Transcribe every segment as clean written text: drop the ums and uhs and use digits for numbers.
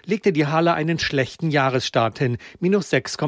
legte die Hala einen schlechten Jahresstart hin, minus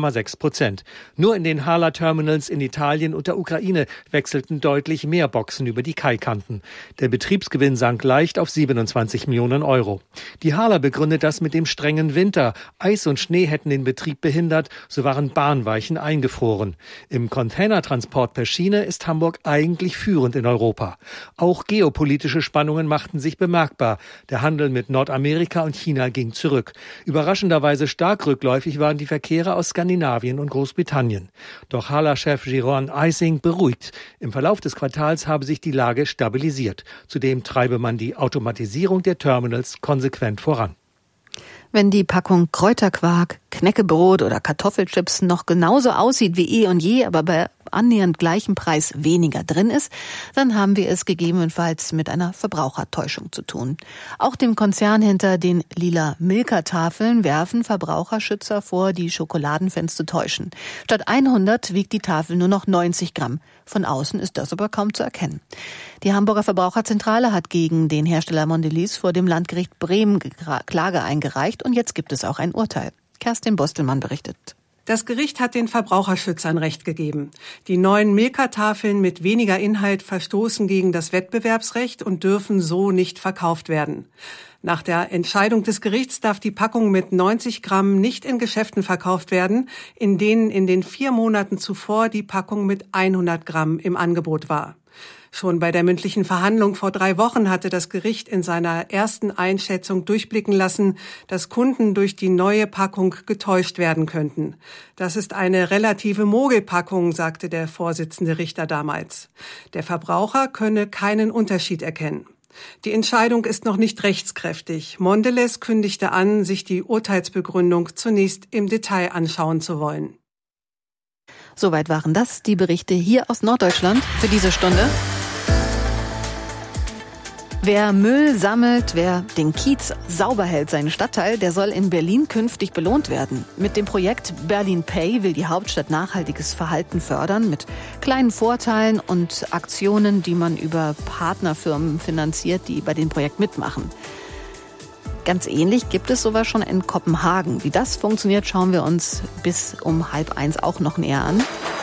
6,6%. Nur in den Hala-Terminals in Italien und der Ukraine wechselten deutlich mehr Boxen über die Kaikanten. Der Betriebsgewinn sank leicht auf 27 Millionen Euro. Die Hala begründet das mit dem strengen Winter. Eis und Schnee hätten den Betrieb behindert, so waren Bahnweichen eingefroren. Im Containertransport per Schiene ist Hamburg eigentlich führend in Europa. Auch geopolitische Spannungen machten sich bemerkbar. Der Handel mit Nordamerika und China ging zurück. Überraschenderweise stark rückläufig waren die Verkehre aus Skandinavien und Großbritannien. Doch Hala-Chef Jeroen Eising beruhigt. Im Verlauf des Quartals habe sich die Lage stabilisiert. Zudem treibe man die Automatisierung der Terminals konsequent voran. Wenn die Packung Kräuterquark, Knäckebrot oder Kartoffelchips noch genauso aussieht wie eh und je, aber bei annähernd gleichem Preis weniger drin ist, dann haben wir es gegebenenfalls mit einer Verbrauchertäuschung zu tun. Auch dem Konzern hinter den lila Milka-Tafeln werfen Verbraucherschützer vor, die Schokoladenfans zu täuschen. Statt 100 wiegt die Tafel nur noch 90 Gramm. Von außen ist das aber kaum zu erkennen. Die Hamburger Verbraucherzentrale hat gegen den Hersteller Mondelez vor dem Landgericht Bremen Klage eingereicht und jetzt gibt es auch ein Urteil. Kerstin Bostelmann berichtet. Das Gericht hat den Verbraucherschützern Recht gegeben. Die neuen Milka-Tafeln mit weniger Inhalt verstoßen gegen das Wettbewerbsrecht und dürfen so nicht verkauft werden. Nach der Entscheidung des Gerichts darf die Packung mit 90 Gramm nicht in Geschäften verkauft werden, in denen in den 4 Monaten zuvor die Packung mit 100 Gramm im Angebot war. Schon bei der mündlichen Verhandlung vor 3 Wochen hatte das Gericht in seiner ersten Einschätzung durchblicken lassen, dass Kunden durch die neue Packung getäuscht werden könnten. Das ist eine relative Mogelpackung, sagte der Vorsitzende Richter damals. Der Verbraucher könne keinen Unterschied erkennen. Die Entscheidung ist noch nicht rechtskräftig. Mondelez kündigte an, sich die Urteilsbegründung zunächst im Detail anschauen zu wollen. Soweit waren das die Berichte hier aus Norddeutschland für diese Stunde. Wer Müll sammelt, wer den Kiez sauber hält, seinen Stadtteil, der soll in Berlin künftig belohnt werden. Mit dem Projekt Berlin Pay will die Hauptstadt nachhaltiges Verhalten fördern, mit kleinen Vorteilen und Aktionen, die man über Partnerfirmen finanziert, die bei dem Projekt mitmachen. Ganz ähnlich gibt es sowas schon in Kopenhagen. Wie das funktioniert, schauen wir uns bis um 12:30 auch noch näher an.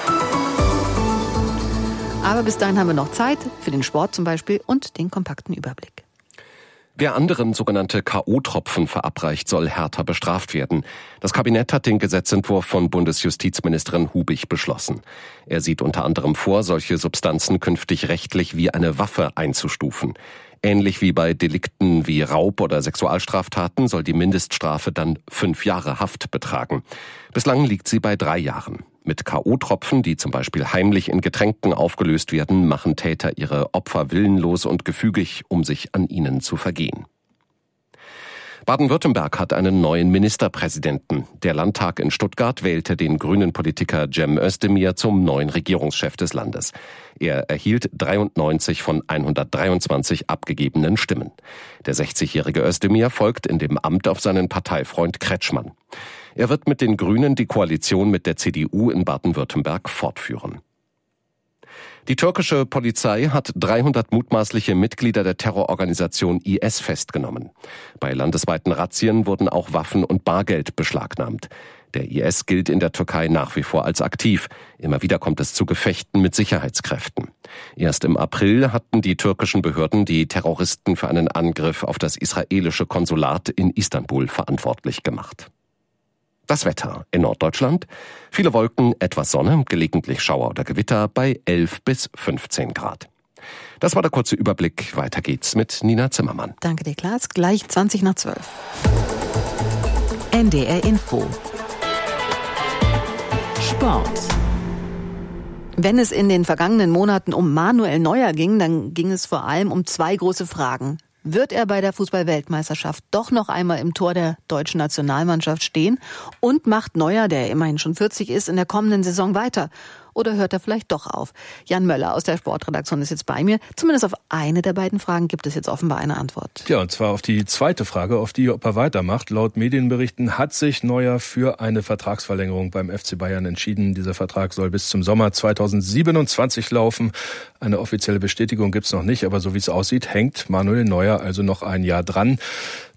Aber bis dahin haben wir noch Zeit für den Sport zum Beispiel und den kompakten Überblick. Wer anderen sogenannte K.O.-Tropfen verabreicht, soll härter bestraft werden. Das Kabinett hat den Gesetzentwurf von Bundesjustizministerin Hubig beschlossen. Er sieht unter anderem vor, solche Substanzen künftig rechtlich wie eine Waffe einzustufen. Ähnlich wie bei Delikten wie Raub oder Sexualstraftaten soll die Mindeststrafe dann 5 Jahre Haft betragen. Bislang liegt sie bei 3 Jahren. Mit K.O.-Tropfen, die zum Beispiel heimlich in Getränken aufgelöst werden, machen Täter ihre Opfer willenlos und gefügig, um sich an ihnen zu vergehen. Baden-Württemberg hat einen neuen Ministerpräsidenten. Der Landtag in Stuttgart wählte den grünen Politiker Cem Özdemir zum neuen Regierungschef des Landes. Er erhielt 93 von 123 abgegebenen Stimmen. Der 60-jährige Özdemir folgt in dem Amt auf seinen Parteifreund Kretschmann. Er wird mit den Grünen die Koalition mit der CDU in Baden-Württemberg fortführen. Die türkische Polizei hat 300 mutmaßliche Mitglieder der Terrororganisation IS festgenommen. Bei landesweiten Razzien wurden auch Waffen und Bargeld beschlagnahmt. Der IS gilt in der Türkei nach wie vor als aktiv. Immer wieder kommt es zu Gefechten mit Sicherheitskräften. Erst im April hatten die türkischen Behörden die Terroristen für einen Angriff auf das israelische Konsulat in Istanbul verantwortlich gemacht. Das Wetter in Norddeutschland. Viele Wolken, etwas Sonne, gelegentlich Schauer oder Gewitter bei 11 bis 15 Grad. Das war der kurze Überblick. Weiter geht's mit Nina Zimmermann. Danke dir, Klaas. Gleich 11:20. NDR Info. Sport. Wenn es in den vergangenen Monaten um Manuel Neuer ging, dann ging es vor allem um 2 große Fragen. Wird er bei der Fußball-Weltmeisterschaft doch noch einmal im Tor der deutschen Nationalmannschaft stehen? Und macht Neuer, der immerhin schon 40 ist, in der kommenden Saison weiter? Oder hört er vielleicht doch auf? Jan Möller aus der Sportredaktion ist jetzt bei mir. Zumindest auf eine der beiden Fragen gibt es jetzt offenbar eine Antwort. Ja, und zwar auf die zweite Frage, auf die, ob er weitermacht. Laut Medienberichten hat sich Neuer für eine Vertragsverlängerung beim FC Bayern entschieden. Dieser Vertrag soll bis zum Sommer 2027 laufen. Eine offizielle Bestätigung gibt's noch nicht, aber so wie es aussieht, hängt Manuel Neuer also noch ein Jahr dran.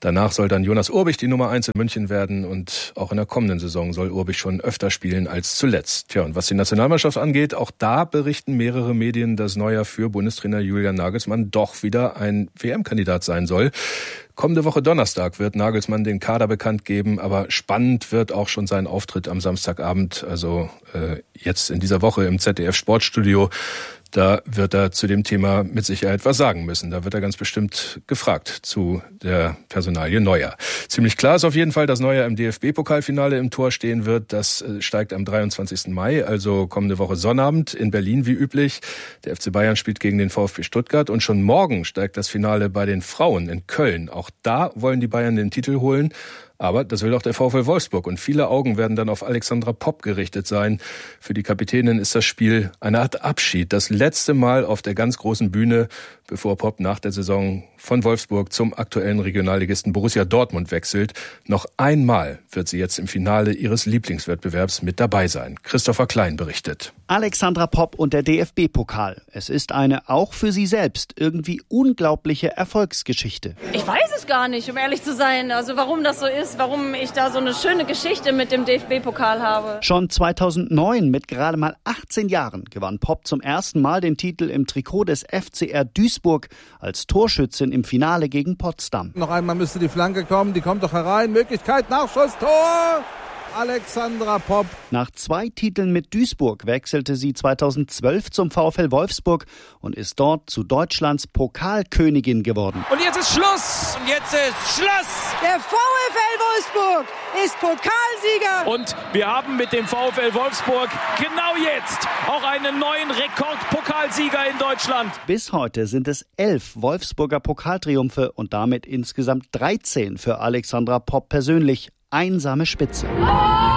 Danach soll dann Jonas Urbich die Nummer 1 in München werden und auch in der kommenden Saison soll Urbich schon öfter spielen als zuletzt. Tja, und was die Nationalmannschaft angeht, auch da berichten mehrere Medien, dass Neuer für Bundestrainer Julian Nagelsmann doch wieder ein WM-Kandidat sein soll. Kommende Woche Donnerstag wird Nagelsmann den Kader bekannt geben, aber spannend wird auch schon sein Auftritt am Samstagabend, also jetzt in dieser Woche im ZDF-Sportstudio. Da wird er zu dem Thema mit Sicherheit was sagen müssen. Da wird er ganz bestimmt gefragt zu der Personalie Neuer. Ziemlich klar ist auf jeden Fall, dass Neuer im DFB-Pokalfinale im Tor stehen wird. Das steigt am 23. Mai, also kommende Woche Sonnabend in Berlin wie üblich. Der FC Bayern spielt gegen den VfB Stuttgart und schon morgen steigt das Finale bei den Frauen in Köln. Auch da wollen die Bayern den Titel holen. Aber das will auch der VfL Wolfsburg und viele Augen werden dann auf Alexandra Popp gerichtet sein. Für die Kapitänin ist das Spiel eine Art Abschied. Das letzte Mal auf der ganz großen Bühne, bevor Popp nach der Saison von Wolfsburg zum aktuellen Regionalligisten Borussia Dortmund wechselt. Noch einmal wird sie jetzt im Finale ihres Lieblingswettbewerbs mit dabei sein. Christopher Klein berichtet. Alexandra Popp und der DFB-Pokal. Es ist eine auch für sie selbst irgendwie unglaubliche Erfolgsgeschichte. Ich weiß es gar nicht, um ehrlich zu sein. Also warum das so ist, warum ich da so eine schöne Geschichte mit dem DFB-Pokal habe. Schon 2009 mit gerade mal 18 Jahren gewann Popp zum ersten Mal den Titel im Trikot des FCR Duisburg als Torschützin im Finale gegen Potsdam. Noch einmal müsste die Flanke kommen, die kommt doch herein. Möglichkeit, Nachschuss, Tor! Alexandra Popp. Nach 2 Titeln mit Duisburg wechselte sie 2012 zum VfL Wolfsburg und ist dort zu Deutschlands Pokalkönigin geworden. Und jetzt ist Schluss! Und jetzt ist Schluss! Der VfL Wolfsburg ist Pokalsieger! Und wir haben mit dem VfL Wolfsburg genau jetzt auch einen neuen Rekordpokalsieger in Deutschland. Bis heute sind es 11 Wolfsburger Pokaltriumphe und damit insgesamt 13 für Alexandra Popp persönlich. Einsame Spitze. Oh,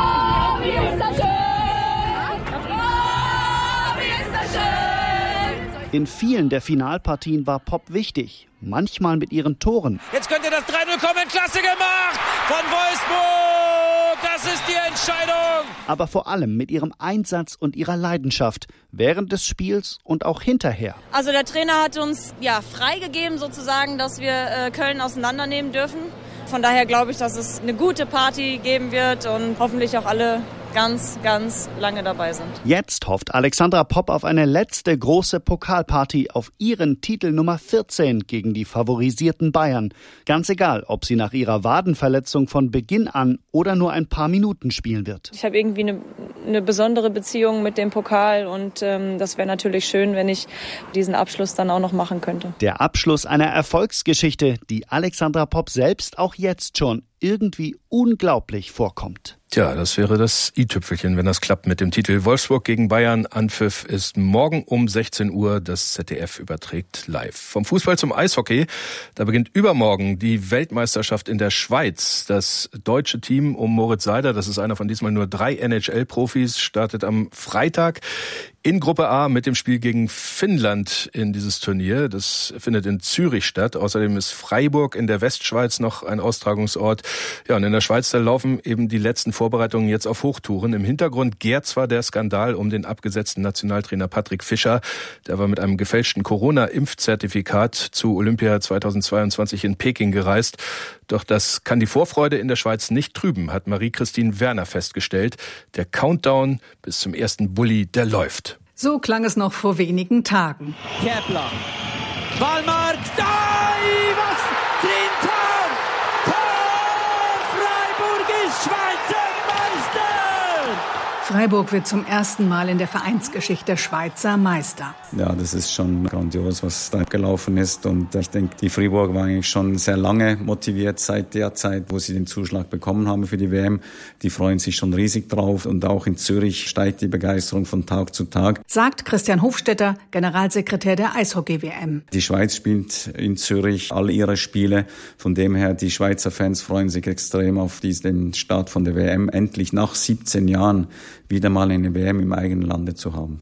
wie ist das schön! Oh, wie ist das schön! In vielen der Finalpartien war Popp wichtig, manchmal mit ihren Toren. Jetzt könnte das 3-0 kommen, klasse gemacht von Wolfsburg, das ist die Entscheidung. Aber vor allem mit ihrem Einsatz und ihrer Leidenschaft, während des Spiels und auch hinterher. Also der Trainer hat uns freigegeben sozusagen, dass wir Köln auseinandernehmen dürfen. Von daher glaube ich, dass es eine gute Party geben wird und hoffentlich auch alle ganz, ganz lange dabei sind. Jetzt hofft Alexandra Popp auf eine letzte große Pokalparty, auf ihren Titel Nummer 14 gegen die favorisierten Bayern. Ganz egal, ob sie nach ihrer Wadenverletzung von Beginn an oder nur ein paar Minuten spielen wird. Ich habe irgendwie eine besondere Beziehung mit dem Pokal und das wäre natürlich schön, wenn ich diesen Abschluss dann auch noch machen könnte. Der Abschluss einer Erfolgsgeschichte, die Alexandra Popp selbst auch jetzt schon irgendwie unglaublich vorkommt. Tja, das wäre das i-Tüpfelchen, wenn das klappt mit dem Titel Wolfsburg gegen Bayern. Anpfiff ist morgen um 16 Uhr. Das ZDF überträgt live. Vom Fußball zum Eishockey. Da beginnt übermorgen die Weltmeisterschaft in der Schweiz. Das deutsche Team um Moritz Seider, das ist einer von diesmal nur 3 NHL-Profis, startet am Freitag in Gruppe A mit dem Spiel gegen Finnland in dieses Turnier. Das findet in Zürich statt. Außerdem ist Freiburg in der Westschweiz noch ein Austragungsort. Ja, und in der Schweiz, da laufen eben die letzten Vorbereitungen jetzt auf Hochtouren. Im Hintergrund gärt zwar der Skandal um den abgesetzten Nationaltrainer Patrick Fischer. Der war mit einem gefälschten Corona-Impfzertifikat zu Olympia 2022 in Peking gereist. Doch das kann die Vorfreude in der Schweiz nicht trüben, hat Marie-Christine Werner festgestellt. Der Countdown bis zum ersten Bulli, der läuft. So klang es noch vor wenigen Tagen. Kepler, Wallmark, was drin, Tor! Freiburg ist Schweizer Meister! Freiburg wird zum ersten Mal in der Vereinsgeschichte Schweizer Meister. Ja, das ist schon grandios, was da gelaufen ist. Und ich denke, die Freiburg war eigentlich schon sehr lange motiviert seit der Zeit, wo sie den Zuschlag bekommen haben für die WM. Die freuen sich schon riesig drauf. Und auch in Zürich steigt die Begeisterung von Tag zu Tag. Sagt Christian Hofstetter, Generalsekretär der Eishockey-WM. Die Schweiz spielt in Zürich all ihre Spiele. Von dem her, die Schweizer Fans freuen sich extrem auf den Start von der WM. Endlich nach 17 Jahren wieder mal eine WM im eigenen Lande zu haben.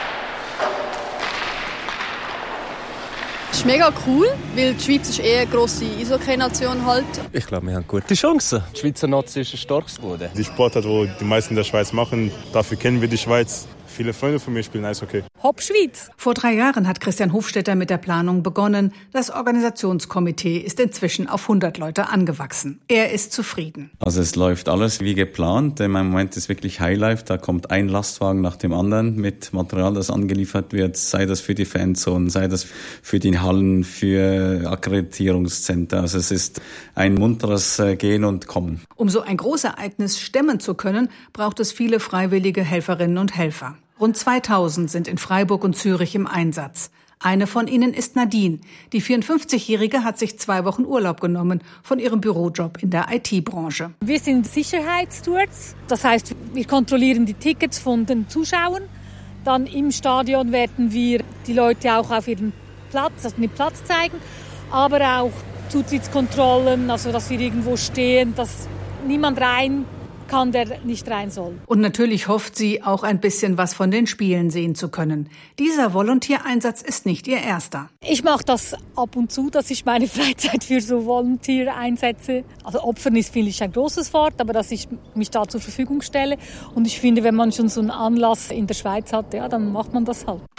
Das ist mega cool, weil die Schweiz ist eher eine grosse Eishockey-Nation halt. Ich glaube, wir haben gute Chancen. Die Schweizer Nazi ist ein starkes Boden. Die Sportart, die die meisten in der Schweiz machen, dafür kennen wir die Schweiz. Viele Freunde von mir spielen Eishockey. Hopp Schwyz. Vor 3 Jahren hat Christian Hofstetter mit der Planung begonnen. Das Organisationskomitee ist inzwischen auf 100 Leute angewachsen. Er ist zufrieden. Also es läuft alles wie geplant. Im Moment ist wirklich Highlife. Da kommt ein Lastwagen nach dem anderen mit Material, das angeliefert wird. Sei das für die Fanzonen, sei das für die Hallen, für Akkreditierungszentren. Also es ist ein munteres Gehen und Kommen. Um so ein Großereignis stemmen zu können, braucht es viele freiwillige Helferinnen und Helfer. Rund 2000 sind in Freiburg und Zürich im Einsatz. Eine von ihnen ist Nadine. Die 54-Jährige hat sich 2 Wochen Urlaub genommen von ihrem Bürojob in der IT-Branche. Wir sind Sicherheitsstewards. Das heißt, wir kontrollieren die Tickets von den Zuschauern. Dann im Stadion werden wir die Leute auch auf ihren Platz, also den Platz zeigen. Aber auch Zutrittskontrollen, also dass wir irgendwo stehen, dass niemand rein kann, der nicht rein soll. Und natürlich hofft sie, auch ein bisschen was von den Spielen sehen zu können. Dieser Volunteereinsatz ist nicht ihr erster. Ich mache das ab und zu, dass ich meine Freizeit für so Volunteer einsetze. Also Opfern ist, finde ich, ein großes Wort, aber dass ich mich da zur Verfügung stelle. Und ich finde, wenn man schon so einen Anlass in der Schweiz hat, ja, dann macht man das halt.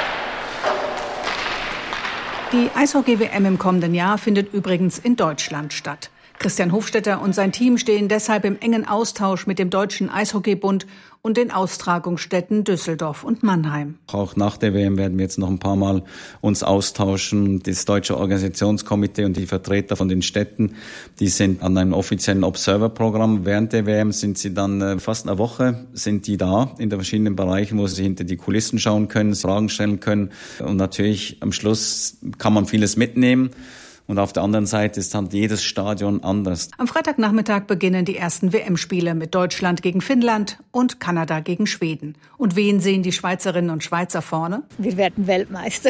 Die Eishockey-WM im kommenden Jahr findet übrigens in Deutschland statt. Christian Hofstetter und sein Team stehen deshalb im engen Austausch mit dem Deutschen Eishockeybund und den Austragungsstätten Düsseldorf und Mannheim. Auch nach der WM werden wir jetzt noch ein paar Mal uns austauschen. Das Deutsche Organisationskomitee und die Vertreter von den Städten, die sind an einem offiziellen Observer-Programm. Während der WM sind sie dann fast eine Woche sind die da in den verschiedenen Bereichen, wo sie hinter die Kulissen schauen können, Fragen stellen können. Und natürlich am Schluss kann man vieles mitnehmen. Und auf der anderen Seite ist dann jedes Stadion anders. Am Freitagnachmittag beginnen die ersten WM-Spiele mit Deutschland gegen Finnland und Kanada gegen Schweden. Und wen sehen die Schweizerinnen und Schweizer vorne? Wir werden Weltmeister.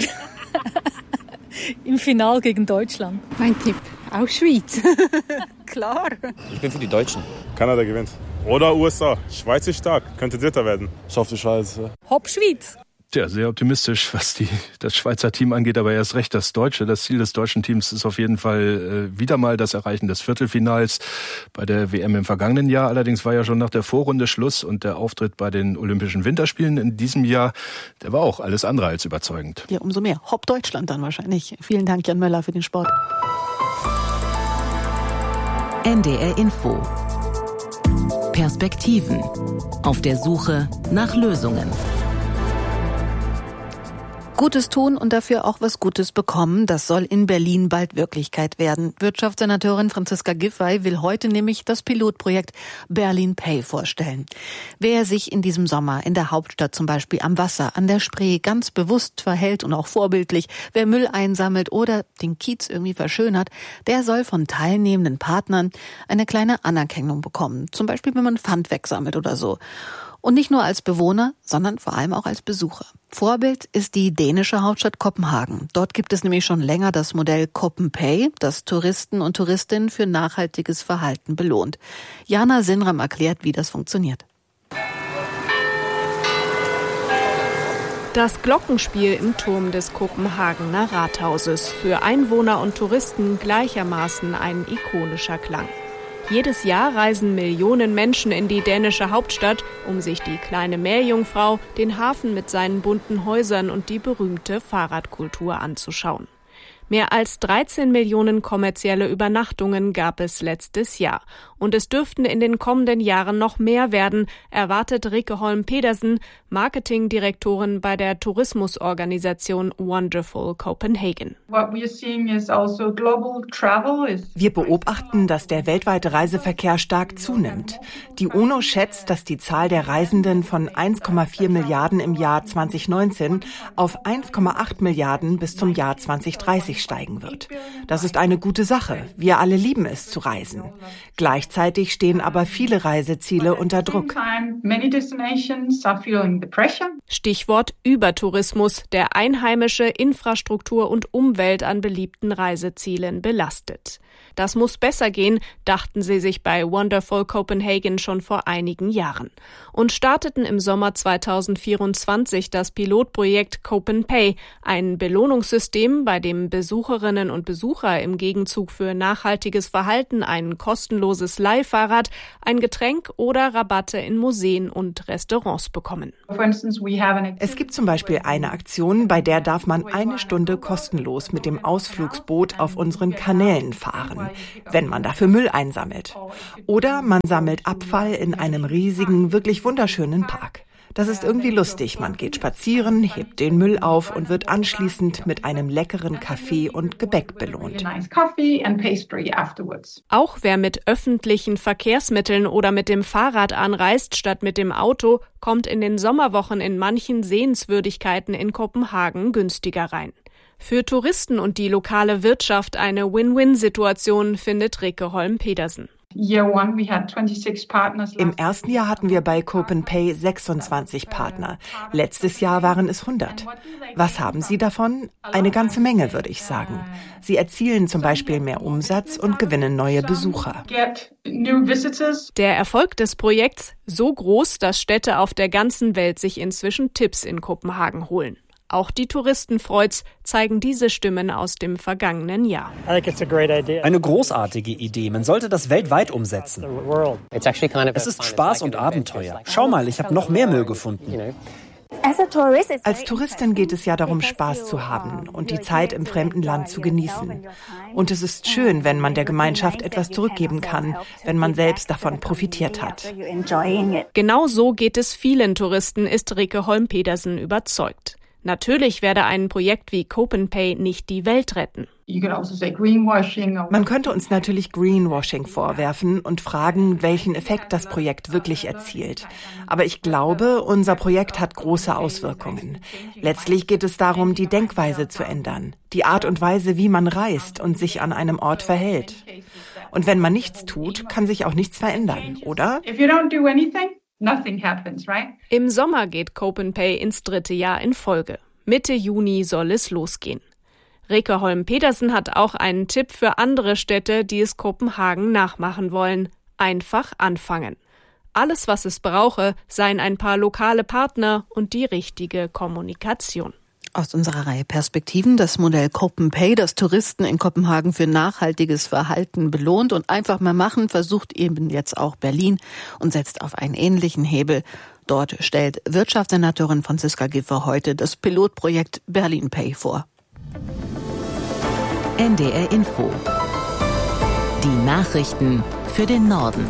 Im Finale gegen Deutschland. Mein Tipp, auch Schweiz. Klar. Ich bin für die Deutschen. Kanada gewinnt. Oder USA. Schweiz ist stark. Könnte Dritter werden. Ich hoffe, die Schweiz. Hopp Schweiz. Ja, sehr optimistisch, was das Schweizer Team angeht, aber erst recht das Deutsche. Das Ziel des deutschen Teams ist auf jeden Fall wieder mal das Erreichen des Viertelfinals bei der WM im vergangenen Jahr. Allerdings war ja schon nach der Vorrunde Schluss und der Auftritt bei den Olympischen Winterspielen in diesem Jahr, der war auch alles andere als überzeugend. Ja, umso mehr. Hopp Deutschland dann wahrscheinlich. Vielen Dank, Jan Möller, für den Sport. NDR Info. Perspektiven. Auf der Suche nach Lösungen. Gutes tun und dafür auch was Gutes bekommen, das soll in Berlin bald Wirklichkeit werden. Wirtschaftssenatorin Franziska Giffey will heute nämlich das Pilotprojekt Berlin Pay vorstellen. Wer sich in diesem Sommer in der Hauptstadt zum Beispiel am Wasser, an der Spree ganz bewusst verhält und auch vorbildlich, wer Müll einsammelt oder den Kiez irgendwie verschönert, der soll von teilnehmenden Partnern eine kleine Anerkennung bekommen. Zum Beispiel, wenn man Pfand wegsammelt oder so. Und nicht nur als Bewohner, sondern vor allem auch als Besucher. Vorbild ist die dänische Hauptstadt Kopenhagen. Dort gibt es nämlich schon länger das Modell CopenPay, das Touristen und Touristinnen für nachhaltiges Verhalten belohnt. Jana Sinram erklärt, wie das funktioniert. Das Glockenspiel im Turm des Kopenhagener Rathauses. Für Einwohner und Touristen gleichermaßen ein ikonischer Klang. Jedes Jahr reisen Millionen Menschen in die dänische Hauptstadt, um sich die kleine Meerjungfrau, den Hafen mit seinen bunten Häusern und die berühmte Fahrradkultur anzuschauen. Mehr als 13 Millionen kommerzielle Übernachtungen gab es letztes Jahr. Und es dürften in den kommenden Jahren noch mehr werden, erwartet Rikke Holm-Pedersen, Marketingdirektorin bei der Tourismusorganisation Wonderful Copenhagen. Wir beobachten, dass der weltweite Reiseverkehr stark zunimmt. Die UNO schätzt, dass die Zahl der Reisenden von 1,4 Milliarden im Jahr 2019 auf 1,8 Milliarden bis zum Jahr 2030 steigen wird. Das ist eine gute Sache. Wir alle lieben es zu reisen. Gleichzeitig stehen aber viele Reiseziele unter Druck. Stichwort Übertourismus, der einheimische Infrastruktur und Umwelt an beliebten Reisezielen belastet. Das muss besser gehen, dachten sie sich bei Wonderful Copenhagen schon vor einigen Jahren und starteten im Sommer 2024 das Pilotprojekt CopenPay, ein Belohnungssystem, bei dem Besucherinnen und Besucher im Gegenzug für nachhaltiges Verhalten ein kostenloses Leihfahrrad, ein Getränk oder Rabatte in Museen und Restaurants bekommen. Es gibt zum Beispiel eine Aktion, bei der darf man 1 Stunde kostenlos mit dem Ausflugsboot auf unseren Kanälen fahren, wenn man dafür Müll einsammelt. Oder man sammelt Abfall in einem riesigen, wirklich wunderschönen Park. Das ist irgendwie lustig. Man geht spazieren, hebt den Müll auf und wird anschließend mit einem leckeren Kaffee und Gebäck belohnt. Auch wer mit öffentlichen Verkehrsmitteln oder mit dem Fahrrad anreist statt mit dem Auto, kommt in den Sommerwochen in manchen Sehenswürdigkeiten in Kopenhagen günstiger rein. Für Touristen und die lokale Wirtschaft eine Win-Win-Situation, findet Rikke Holm-Pedersen. Im ersten Jahr hatten wir bei CopenPay 26 Partner. Letztes Jahr waren es 100. Was haben sie davon? Eine ganze Menge, würde ich sagen. Sie erzielen zum Beispiel mehr Umsatz und gewinnen neue Besucher. Der Erfolg des Projekts so groß, dass Städte auf der ganzen Welt sich inzwischen Tipps in Kopenhagen holen. Auch die Touristen freut's, zeigen diese Stimmen aus dem vergangenen Jahr. Eine großartige Idee. Man sollte das weltweit umsetzen. Es ist Spaß und Abenteuer. Schau mal, ich habe noch mehr Müll gefunden. Als Touristin geht es ja darum, Spaß zu haben und die Zeit im fremden Land zu genießen. Und es ist schön, wenn man der Gemeinschaft etwas zurückgeben kann, wenn man selbst davon profitiert hat. Genau so geht es vielen Touristen, ist Rikke Holm-Pedersen überzeugt. Natürlich werde ein Projekt wie CopenPay nicht die Welt retten. Man könnte uns natürlich Greenwashing vorwerfen und fragen, welchen Effekt das Projekt wirklich erzielt. Aber ich glaube, unser Projekt hat große Auswirkungen. Letztlich geht es darum, die Denkweise zu ändern, die Art und Weise, wie man reist und sich an einem Ort verhält. Und wenn man nichts tut, kann sich auch nichts verändern, oder? Im Sommer geht CopenPay ins 3. Jahr in Folge. Mitte Juni soll es losgehen. Rikke Holm-Pedersen hat auch einen Tipp für andere Städte, die es Kopenhagen nachmachen wollen. Einfach anfangen. Alles, was es brauche, seien ein paar lokale Partner und die richtige Kommunikation. Aus unserer Reihe Perspektiven, das Modell CopenPay, das Touristen in Kopenhagen für nachhaltiges Verhalten belohnt und einfach mal machen, versucht eben jetzt auch Berlin und setzt auf einen ähnlichen Hebel. Dort stellt Wirtschaftssenatorin Franziska Giffey heute das Pilotprojekt Berlin Pay vor. NDR Info. Die Nachrichten für den Norden.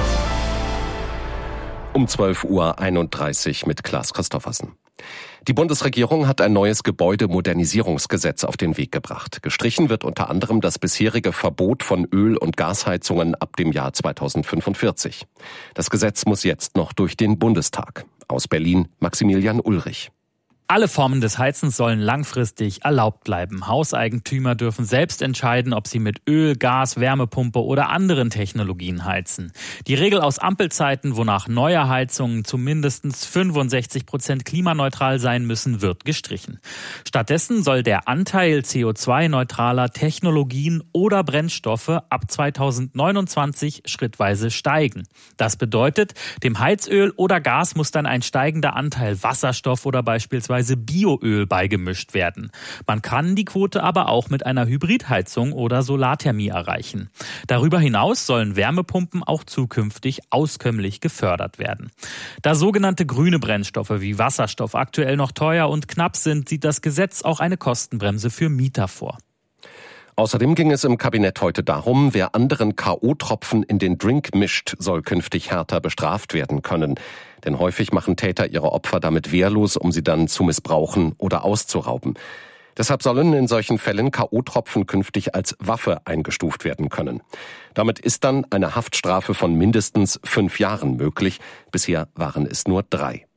Um 12:31 Uhr mit Klaas Christoffersen. Die Bundesregierung hat ein neues Gebäudemodernisierungsgesetz auf den Weg gebracht. Gestrichen wird unter anderem das bisherige Verbot von Öl- und Gasheizungen ab dem Jahr 2045. Das Gesetz muss jetzt noch durch den Bundestag. Aus Berlin Maximilian Ulrich. Alle Formen des Heizens sollen langfristig erlaubt bleiben. Hauseigentümer dürfen selbst entscheiden, ob sie mit Öl, Gas, Wärmepumpe oder anderen Technologien heizen. Die Regel aus Ampelzeiten, wonach neue Heizungen zu mindestens 65% klimaneutral sein müssen, wird gestrichen. Stattdessen soll der Anteil CO2-neutraler Technologien oder Brennstoffe ab 2029 schrittweise steigen. Das bedeutet, dem Heizöl oder Gas muss dann ein steigender Anteil Wasserstoff oder beispielsweise Bioöl beigemischt werden. Man kann die Quote aber auch mit einer Hybridheizung oder Solarthermie erreichen. Darüber hinaus sollen Wärmepumpen auch zukünftig auskömmlich gefördert werden. Da sogenannte grüne Brennstoffe wie Wasserstoff aktuell noch teuer und knapp sind, sieht das Gesetz auch eine Kostenbremse für Mieter vor. Außerdem ging es im Kabinett heute darum, wer anderen K.O.-Tropfen in den Drink mischt, soll künftig härter bestraft werden können. Denn häufig machen Täter ihre Opfer damit wehrlos, um sie dann zu missbrauchen oder auszurauben. Deshalb sollen in solchen Fällen K.O.-Tropfen künftig als Waffe eingestuft werden können. Damit ist dann eine Haftstrafe von mindestens 5 Jahren möglich. Bisher waren es nur 3.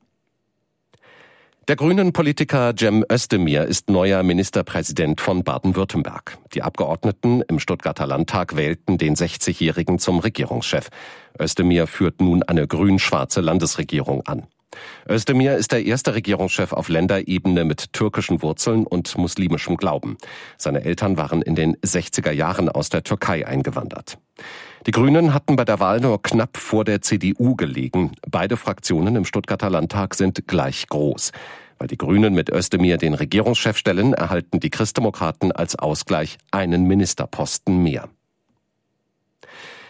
Der Grünen-Politiker Cem Özdemir ist neuer Ministerpräsident von Baden-Württemberg. Die Abgeordneten im Stuttgarter Landtag wählten den 60-Jährigen zum Regierungschef. Özdemir führt nun eine grün-schwarze Landesregierung an. Özdemir ist der erste Regierungschef auf Länderebene mit türkischen Wurzeln und muslimischem Glauben. Seine Eltern waren in den 60er Jahren aus der Türkei eingewandert. Die Grünen hatten bei der Wahl nur knapp vor der CDU gelegen. Beide Fraktionen im Stuttgarter Landtag sind gleich groß. Weil die Grünen mit Özdemir den Regierungschef stellen, erhalten die Christdemokraten als Ausgleich einen Ministerposten mehr.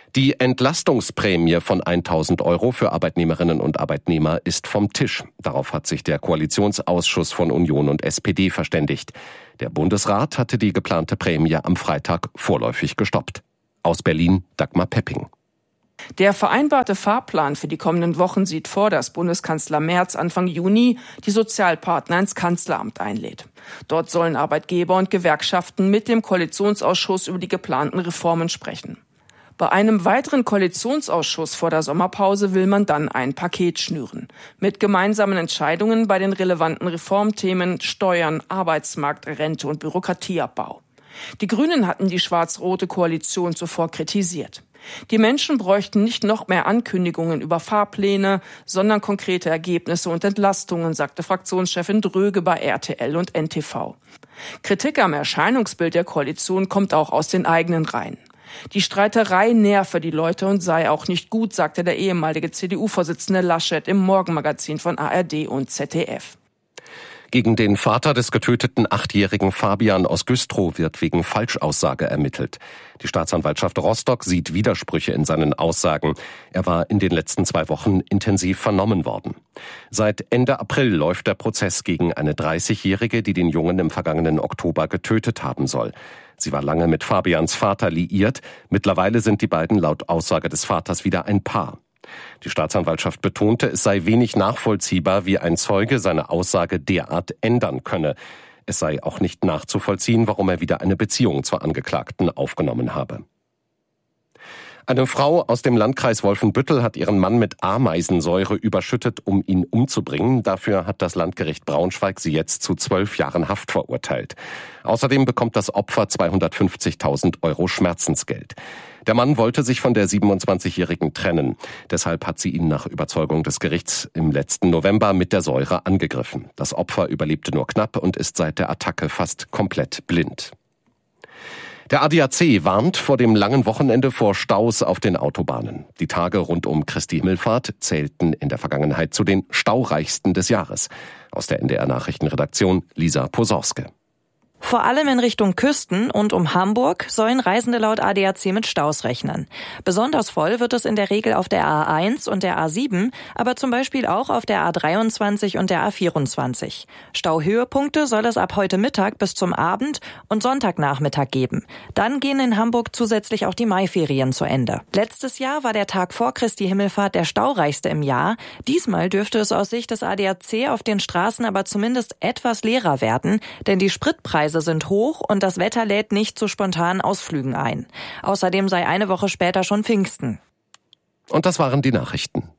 Die Entlastungsprämie von 1.000 € für Arbeitnehmerinnen und Arbeitnehmer ist vom Tisch. Darauf hat sich der Koalitionsausschuss von Union und SPD verständigt. Der Bundesrat hatte die geplante Prämie am Freitag vorläufig gestoppt. Aus Berlin Dagmar Pepping. Der vereinbarte Fahrplan für die kommenden Wochen sieht vor, dass Bundeskanzler Merz Anfang Juni die Sozialpartner ins Kanzleramt einlädt. Dort sollen Arbeitgeber und Gewerkschaften mit dem Koalitionsausschuss über die geplanten Reformen sprechen. Bei einem weiteren Koalitionsausschuss vor der Sommerpause will man dann ein Paket schnüren. Mit gemeinsamen Entscheidungen bei den relevanten Reformthemen Steuern, Arbeitsmarkt, Rente und Bürokratieabbau. Die Grünen hatten die schwarz-rote Koalition zuvor kritisiert. Die Menschen bräuchten nicht noch mehr Ankündigungen über Fahrpläne, sondern konkrete Ergebnisse und Entlastungen, sagte Fraktionschefin Dröge bei RTL und NTV. Kritik am Erscheinungsbild der Koalition kommt auch aus den eigenen Reihen. Die Streiterei nerve die Leute und sei auch nicht gut, sagte der ehemalige CDU-Vorsitzende Laschet im Morgenmagazin von ARD und ZDF. Gegen den Vater des getöteten 8-jährigen Fabian aus Güstrow wird wegen Falschaussage ermittelt. Die Staatsanwaltschaft Rostock sieht Widersprüche in seinen Aussagen. Er war in den letzten 2 Wochen intensiv vernommen worden. Seit Ende April läuft der Prozess gegen eine 30-Jährige, die den Jungen im vergangenen Oktober getötet haben soll. Sie war lange mit Fabians Vater liiert. Mittlerweile sind die beiden laut Aussage des Vaters wieder ein Paar. Die Staatsanwaltschaft betonte, es sei wenig nachvollziehbar, wie ein Zeuge seine Aussage derart ändern könne. Es sei auch nicht nachzuvollziehen, warum er wieder eine Beziehung zur Angeklagten aufgenommen habe. Eine Frau aus dem Landkreis Wolfenbüttel hat ihren Mann mit Ameisensäure überschüttet, um ihn umzubringen. Dafür hat das Landgericht Braunschweig sie jetzt zu 12 Jahren Haft verurteilt. Außerdem bekommt das Opfer 250.000 € Schmerzensgeld. Der Mann wollte sich von der 27-Jährigen trennen. Deshalb hat sie ihn nach Überzeugung des Gerichts im letzten November mit der Säure angegriffen. Das Opfer überlebte nur knapp und ist seit der Attacke fast komplett blind. Der ADAC warnt vor dem langen Wochenende vor Staus auf den Autobahnen. Die Tage rund um Christi Himmelfahrt zählten in der Vergangenheit zu den staureichsten des Jahres. Aus der NDR-Nachrichtenredaktion Lisa Posorske. Vor allem in Richtung Küsten und um Hamburg sollen Reisende laut ADAC mit Staus rechnen. Besonders voll wird es in der Regel auf der A1 und der A7, aber zum Beispiel auch auf der A23 und der A24. Stauhöhepunkte soll es ab heute Mittag bis zum Abend und Sonntagnachmittag geben. Dann gehen in Hamburg zusätzlich auch die Maiferien zu Ende. Letztes Jahr war der Tag vor Christi Himmelfahrt der staureichste im Jahr. Diesmal dürfte es aus Sicht des ADAC auf den Straßen aber zumindest etwas leerer werden, denn die Spritpreise sind hoch und das Wetter lädt nicht zu spontanen Ausflügen ein. Außerdem sei eine Woche später schon Pfingsten. Und das waren die Nachrichten.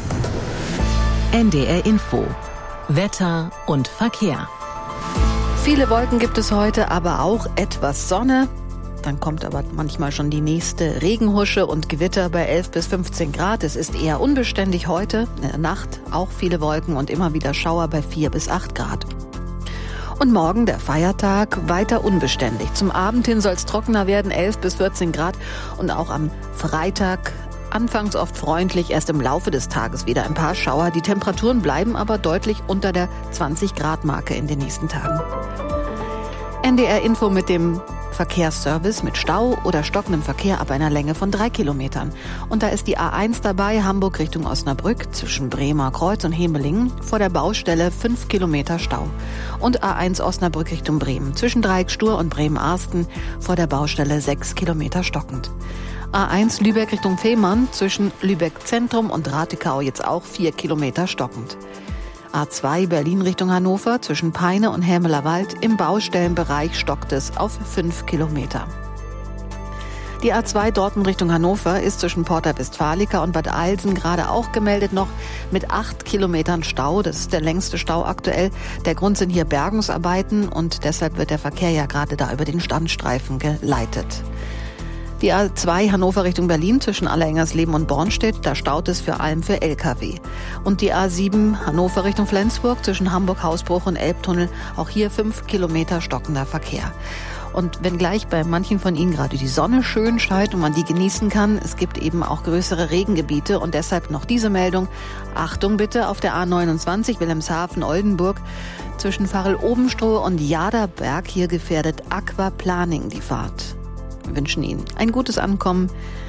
NDR Info. Wetter und Verkehr. Viele Wolken gibt es heute, aber auch etwas Sonne. Dann kommt aber manchmal schon die nächste Regenhusche und Gewitter bei 11 bis 15 Grad. Es ist eher unbeständig heute. In der Nacht auch viele Wolken und immer wieder Schauer bei 4 bis 8 Grad. Und morgen, der Feiertag, weiter unbeständig. Zum Abend hin soll es trockener werden, 11 bis 14 Grad. Und auch am Freitag anfangs oft freundlich, erst im Laufe des Tages wieder ein paar Schauer. Die Temperaturen bleiben aber deutlich unter der 20-Grad-Marke in den nächsten Tagen. NDR Info mit dem Verkehrsservice mit Stau oder stockendem Verkehr ab einer Länge von 3 Kilometern. Und da ist die A1 dabei, Hamburg Richtung Osnabrück, zwischen Bremer Kreuz und Hemelingen, vor der Baustelle 5 Kilometer Stau. Und A1 Osnabrück Richtung Bremen, zwischen Dreieckstur und Bremen-Arsten, vor der Baustelle 6 Kilometer stockend. A1 Lübeck Richtung Fehmarn, zwischen Lübeck Zentrum und Ratekau jetzt auch 4 Kilometer stockend. A2 Berlin Richtung Hannover, zwischen Peine und Hämeler Wald, im Baustellenbereich stockt es auf 5 Kilometer. Die A2 Dortmund Richtung Hannover ist zwischen Porta Westfalica und Bad Eilsen gerade auch gemeldet noch mit 8 Kilometern Stau. Das ist der längste Stau aktuell. Der Grund sind hier Bergungsarbeiten und deshalb wird der Verkehr ja gerade da über den Standstreifen geleitet. Die A2 Hannover Richtung Berlin zwischen Allerengersleben und Bornstedt, da staut es vor allem für Lkw. Und die A7 Hannover Richtung Flensburg zwischen Hamburg-Hausbruch und Elbtunnel, auch hier 5 Kilometer stockender Verkehr. Und wenngleich bei manchen von Ihnen gerade die Sonne schön scheint und man die genießen kann, es gibt eben auch größere Regengebiete und deshalb noch diese Meldung. Achtung bitte auf der A29 Wilhelmshaven-Oldenburg zwischen Varel-Obenstroh und Jaderberg, hier gefährdet Aquaplaning die Fahrt. Wir wünschen Ihnen ein gutes Ankommen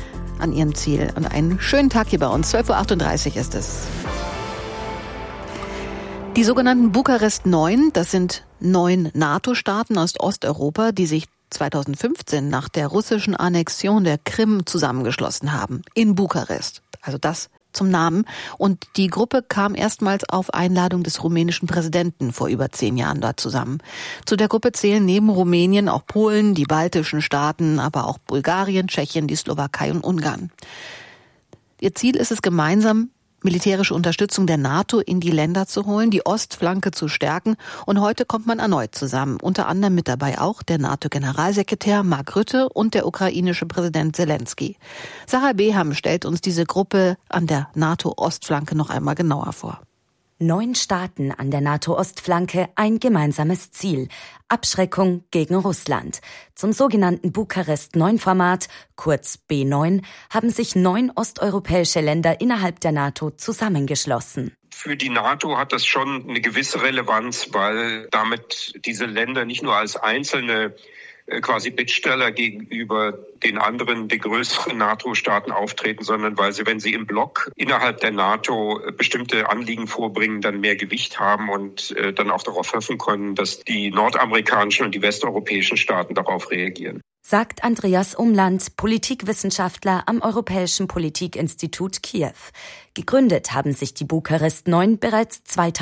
an ihrem Ziel. Und einen schönen Tag hier bei uns. 12.38 Uhr ist es. Die sogenannten Bukarest 9, das sind 9 NATO-Staaten aus Osteuropa, die sich 2015 nach der russischen Annexion der Krim zusammengeschlossen haben. In Bukarest. Also das zum Namen. Und die Gruppe kam erstmals auf Einladung des rumänischen Präsidenten vor über 10 Jahren dort zusammen. Zu der Gruppe zählen neben Rumänien auch Polen, die baltischen Staaten, aber auch Bulgarien, Tschechien, die Slowakei und Ungarn. Ihr Ziel ist es, gemeinsam militärische Unterstützung der NATO in die Länder zu holen, die Ostflanke zu stärken. Und heute kommt man erneut zusammen. Unter anderem mit dabei auch der NATO-Generalsekretär Mark Rutte und der ukrainische Präsident Zelensky. Sarah Beham stellt uns diese Gruppe an der NATO-Ostflanke noch einmal genauer vor. 9 Staaten an der NATO-Ostflanke, ein gemeinsames Ziel: Abschreckung gegen Russland. Zum sogenannten Bukarest-9-Format, kurz B9, haben sich 9 osteuropäische Länder innerhalb der NATO zusammengeschlossen. Für die NATO hat das schon eine gewisse Relevanz, weil damit diese Länder nicht nur als einzelne quasi Bittsteller gegenüber den anderen, den größeren NATO-Staaten auftreten, sondern weil sie, wenn sie im Block innerhalb der NATO bestimmte Anliegen vorbringen, dann mehr Gewicht haben und dann auch darauf hoffen können, dass die nordamerikanischen und die westeuropäischen Staaten darauf reagieren. Sagt Andreas Umland, Politikwissenschaftler am Europäischen Politikinstitut Kiew. Gegründet haben sich die Bukarest 9 bereits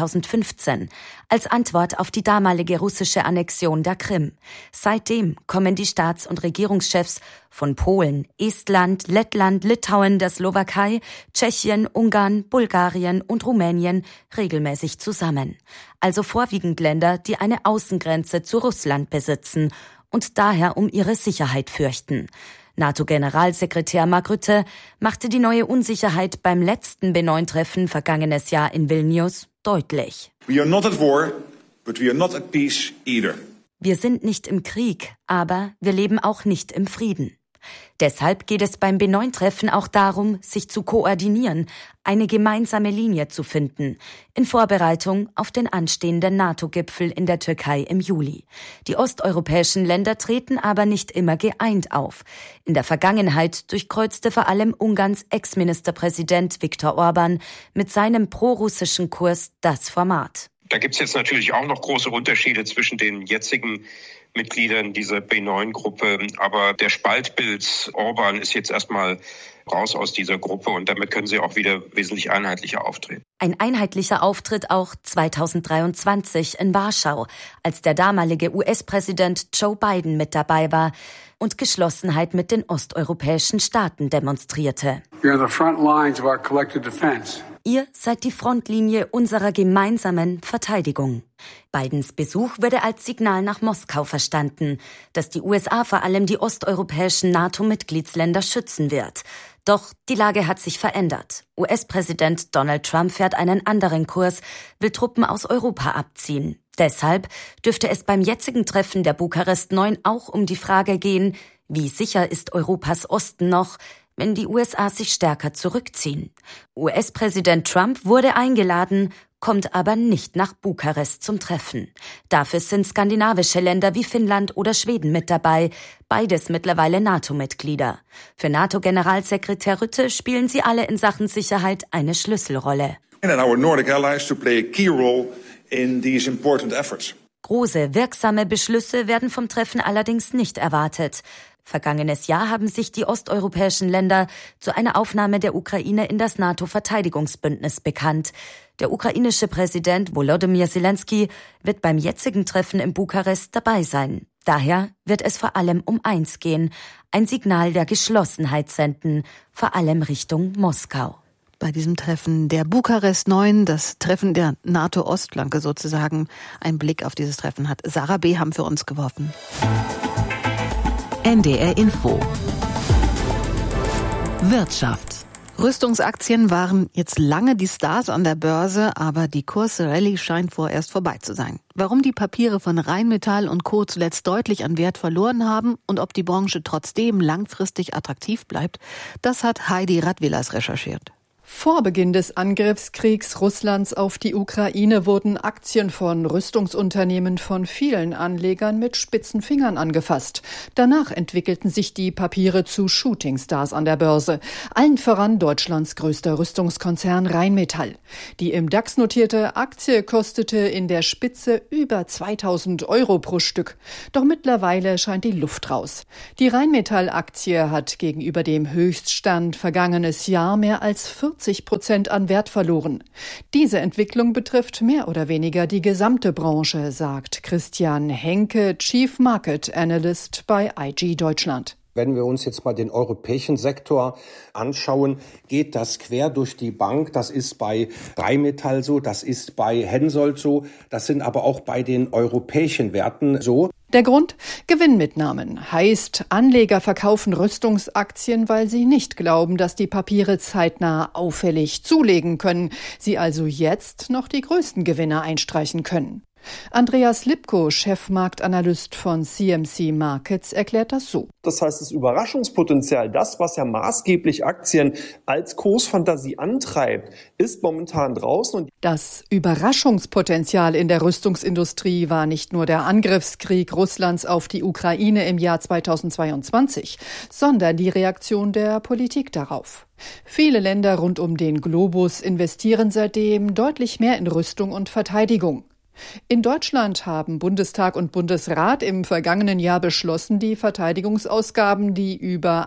2015 als Antwort auf die damalige russische Annexion der Krim. Seitdem kommen die Staats- und Regierungschefs von Polen, Estland, Lettland, Litauen, der Slowakei, Tschechien, Ungarn, Bulgarien und Rumänien regelmäßig zusammen. Also vorwiegend Länder, die eine Außengrenze zu Russland besitzen und daher um ihre Sicherheit fürchten. NATO-Generalsekretär Mark Rutte machte die neue Unsicherheit beim letzten B9-Treffen vergangenes Jahr in Vilnius deutlich. We are not at war, but we are not at peace either. Wir sind nicht im Krieg, aber wir leben auch nicht im Frieden. Deshalb geht es beim B9-Treffen auch darum, sich zu koordinieren, eine gemeinsame Linie zu finden, in Vorbereitung auf den anstehenden NATO-Gipfel in der Türkei im Juli. Die osteuropäischen Länder treten aber nicht immer geeint auf. In der Vergangenheit durchkreuzte vor allem Ungarns Ex-Ministerpräsident Viktor Orbán mit seinem prorussischen Kurs das Format. Da gibt es jetzt natürlich auch noch große Unterschiede zwischen den jetzigen Mitgliedern dieser B9-Gruppe. Aber der Spaltpilz Orbán ist jetzt erstmal raus aus dieser Gruppe und damit können sie auch wieder wesentlich einheitlicher auftreten. Ein einheitlicher Auftritt auch 2023 in Warschau, als der damalige US-Präsident Joe Biden mit dabei war und Geschlossenheit mit den osteuropäischen Staaten demonstrierte. We are the front lines of our collective defense. Ihr seid die Frontlinie unserer gemeinsamen Verteidigung. Bidens Besuch wurde als Signal nach Moskau verstanden, dass die USA vor allem die osteuropäischen NATO-Mitgliedsländer schützen wird. Doch die Lage hat sich verändert. US-Präsident Donald Trump fährt einen anderen Kurs, will Truppen aus Europa abziehen. Deshalb dürfte es beim jetzigen Treffen der Bukarest 9 auch um die Frage gehen, wie sicher ist Europas Osten noch, wenn die USA sich stärker zurückziehen. US-Präsident Trump wurde eingeladen, kommt aber nicht nach Bukarest zum Treffen. Dafür sind skandinavische Länder wie Finnland oder Schweden mit dabei, beides mittlerweile NATO-Mitglieder. Für NATO-Generalsekretär Rutte spielen sie alle in Sachen Sicherheit eine Schlüsselrolle. And our Nordic allies to play a key role in these important efforts. Große, wirksame Beschlüsse werden vom Treffen allerdings nicht erwartet. Vergangenes Jahr haben sich die osteuropäischen Länder zu einer Aufnahme der Ukraine in das NATO-Verteidigungsbündnis bekannt. Der ukrainische Präsident Volodymyr Zelensky wird beim jetzigen Treffen in Bukarest dabei sein. Daher wird es vor allem um eins gehen, ein Signal der Geschlossenheit senden, vor allem Richtung Moskau. Bei diesem Treffen der Bukarest 9, das Treffen der NATO-Ostflanke sozusagen, ein Blick auf dieses Treffen hat Sarah Beham für uns geworfen. NDR Info. Wirtschaft. Rüstungsaktien waren jetzt lange die Stars an der Börse, aber die Kursrallye scheint vorerst vorbei zu sein. Warum die Papiere von Rheinmetall und Co. zuletzt deutlich an Wert verloren haben und ob die Branche trotzdem langfristig attraktiv bleibt, das hat Heidi Radwilas recherchiert. Vor Beginn des Angriffskriegs Russlands auf die Ukraine wurden Aktien von Rüstungsunternehmen von vielen Anlegern mit spitzen Fingern angefasst. Danach entwickelten sich die Papiere zu Shootingstars an der Börse. Allen voran Deutschlands größter Rüstungskonzern Rheinmetall. Die im DAX notierte Aktie kostete in der Spitze über 2.000 € pro Stück. Doch mittlerweile scheint die Luft raus. Die Rheinmetall-Aktie hat gegenüber dem Höchststand vergangenes Jahr mehr als 40% an Wert verloren. Diese Entwicklung betrifft mehr oder weniger die gesamte Branche, sagt Christian Henke, Chief Market Analyst bei IG Deutschland. Wenn wir uns jetzt mal den europäischen Sektor anschauen, geht das quer durch die Bank. Das ist bei Rheinmetall so, das ist bei Hensoldt so, das sind aber auch bei den europäischen Werten so. Der Grund? Gewinnmitnahmen. Heißt, Anleger verkaufen Rüstungsaktien, weil sie nicht glauben, dass die Papiere zeitnah auffällig zulegen können. Sie also jetzt noch die größten Gewinne einstreichen können. Andreas Lipko, Chefmarktanalyst von CMC Markets, erklärt das so. Das heißt, das Überraschungspotenzial, das, was ja maßgeblich Aktien als Kursfantasie antreibt, ist momentan draußen. Das Überraschungspotenzial in der Rüstungsindustrie war nicht nur der Angriffskrieg Russlands auf die Ukraine im Jahr 2022, sondern die Reaktion der Politik darauf. Viele Länder rund um den Globus investieren seitdem deutlich mehr in Rüstung und Verteidigung. In Deutschland haben Bundestag und Bundesrat im vergangenen Jahr beschlossen, die Verteidigungsausgaben, die über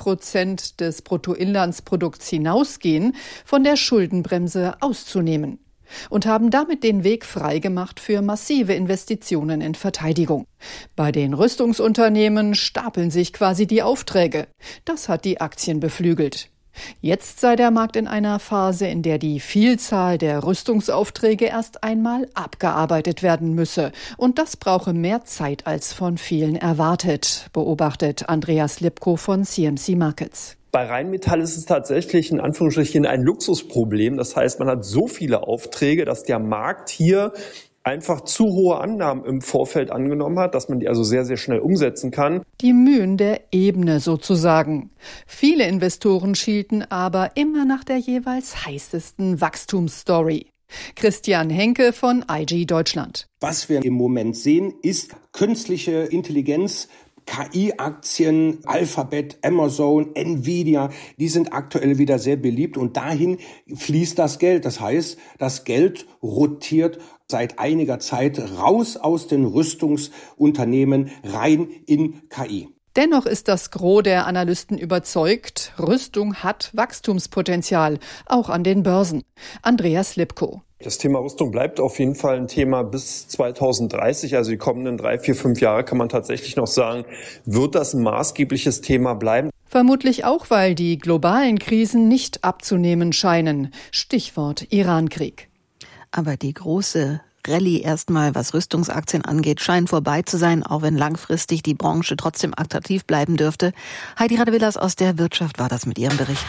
1% des Bruttoinlandsprodukts hinausgehen, von der Schuldenbremse auszunehmen und haben damit den Weg freigemacht für massive Investitionen in Verteidigung. Bei den Rüstungsunternehmen stapeln sich quasi die Aufträge. Das hat die Aktien beflügelt. Jetzt sei der Markt in einer Phase, in der die Vielzahl der Rüstungsaufträge erst einmal abgearbeitet werden müsse. Und das brauche mehr Zeit als von vielen erwartet, beobachtet Andreas Lipko von CMC Markets. Bei Rheinmetall ist es tatsächlich in Anführungsstrichen ein Luxusproblem. Das heißt, man hat so viele Aufträge, dass der Markt hier einfach zu hohe Annahmen im Vorfeld angenommen hat, dass man die also sehr, sehr schnell umsetzen kann. Die Mühen der Ebene sozusagen. Viele Investoren schielten aber immer nach der jeweils heißesten Wachstumsstory. Christian Henke von IG Deutschland. Was wir im Moment sehen, ist künstliche Intelligenz. KI-Aktien, Alphabet, Amazon, Nvidia, die sind aktuell wieder sehr beliebt und dahin fließt das Geld. Das heißt, das Geld rotiert seit einiger Zeit raus aus den Rüstungsunternehmen rein in KI. Dennoch ist das Gros der Analysten überzeugt, Rüstung hat Wachstumspotenzial, auch an den Börsen. Andreas Lipko. Das Thema Rüstung bleibt auf jeden Fall ein Thema bis 2030, also die kommenden 3, 4, 5 Jahre kann man tatsächlich noch sagen, wird das ein maßgebliches Thema bleiben. Vermutlich auch, weil die globalen Krisen nicht abzunehmen scheinen. Stichwort Irankrieg. Aber die große Rallye erstmal, was Rüstungsaktien angeht, scheint vorbei zu sein, auch wenn langfristig die Branche trotzdem attraktiv bleiben dürfte. Heidi Radevillas aus der Wirtschaft war das mit ihrem Bericht.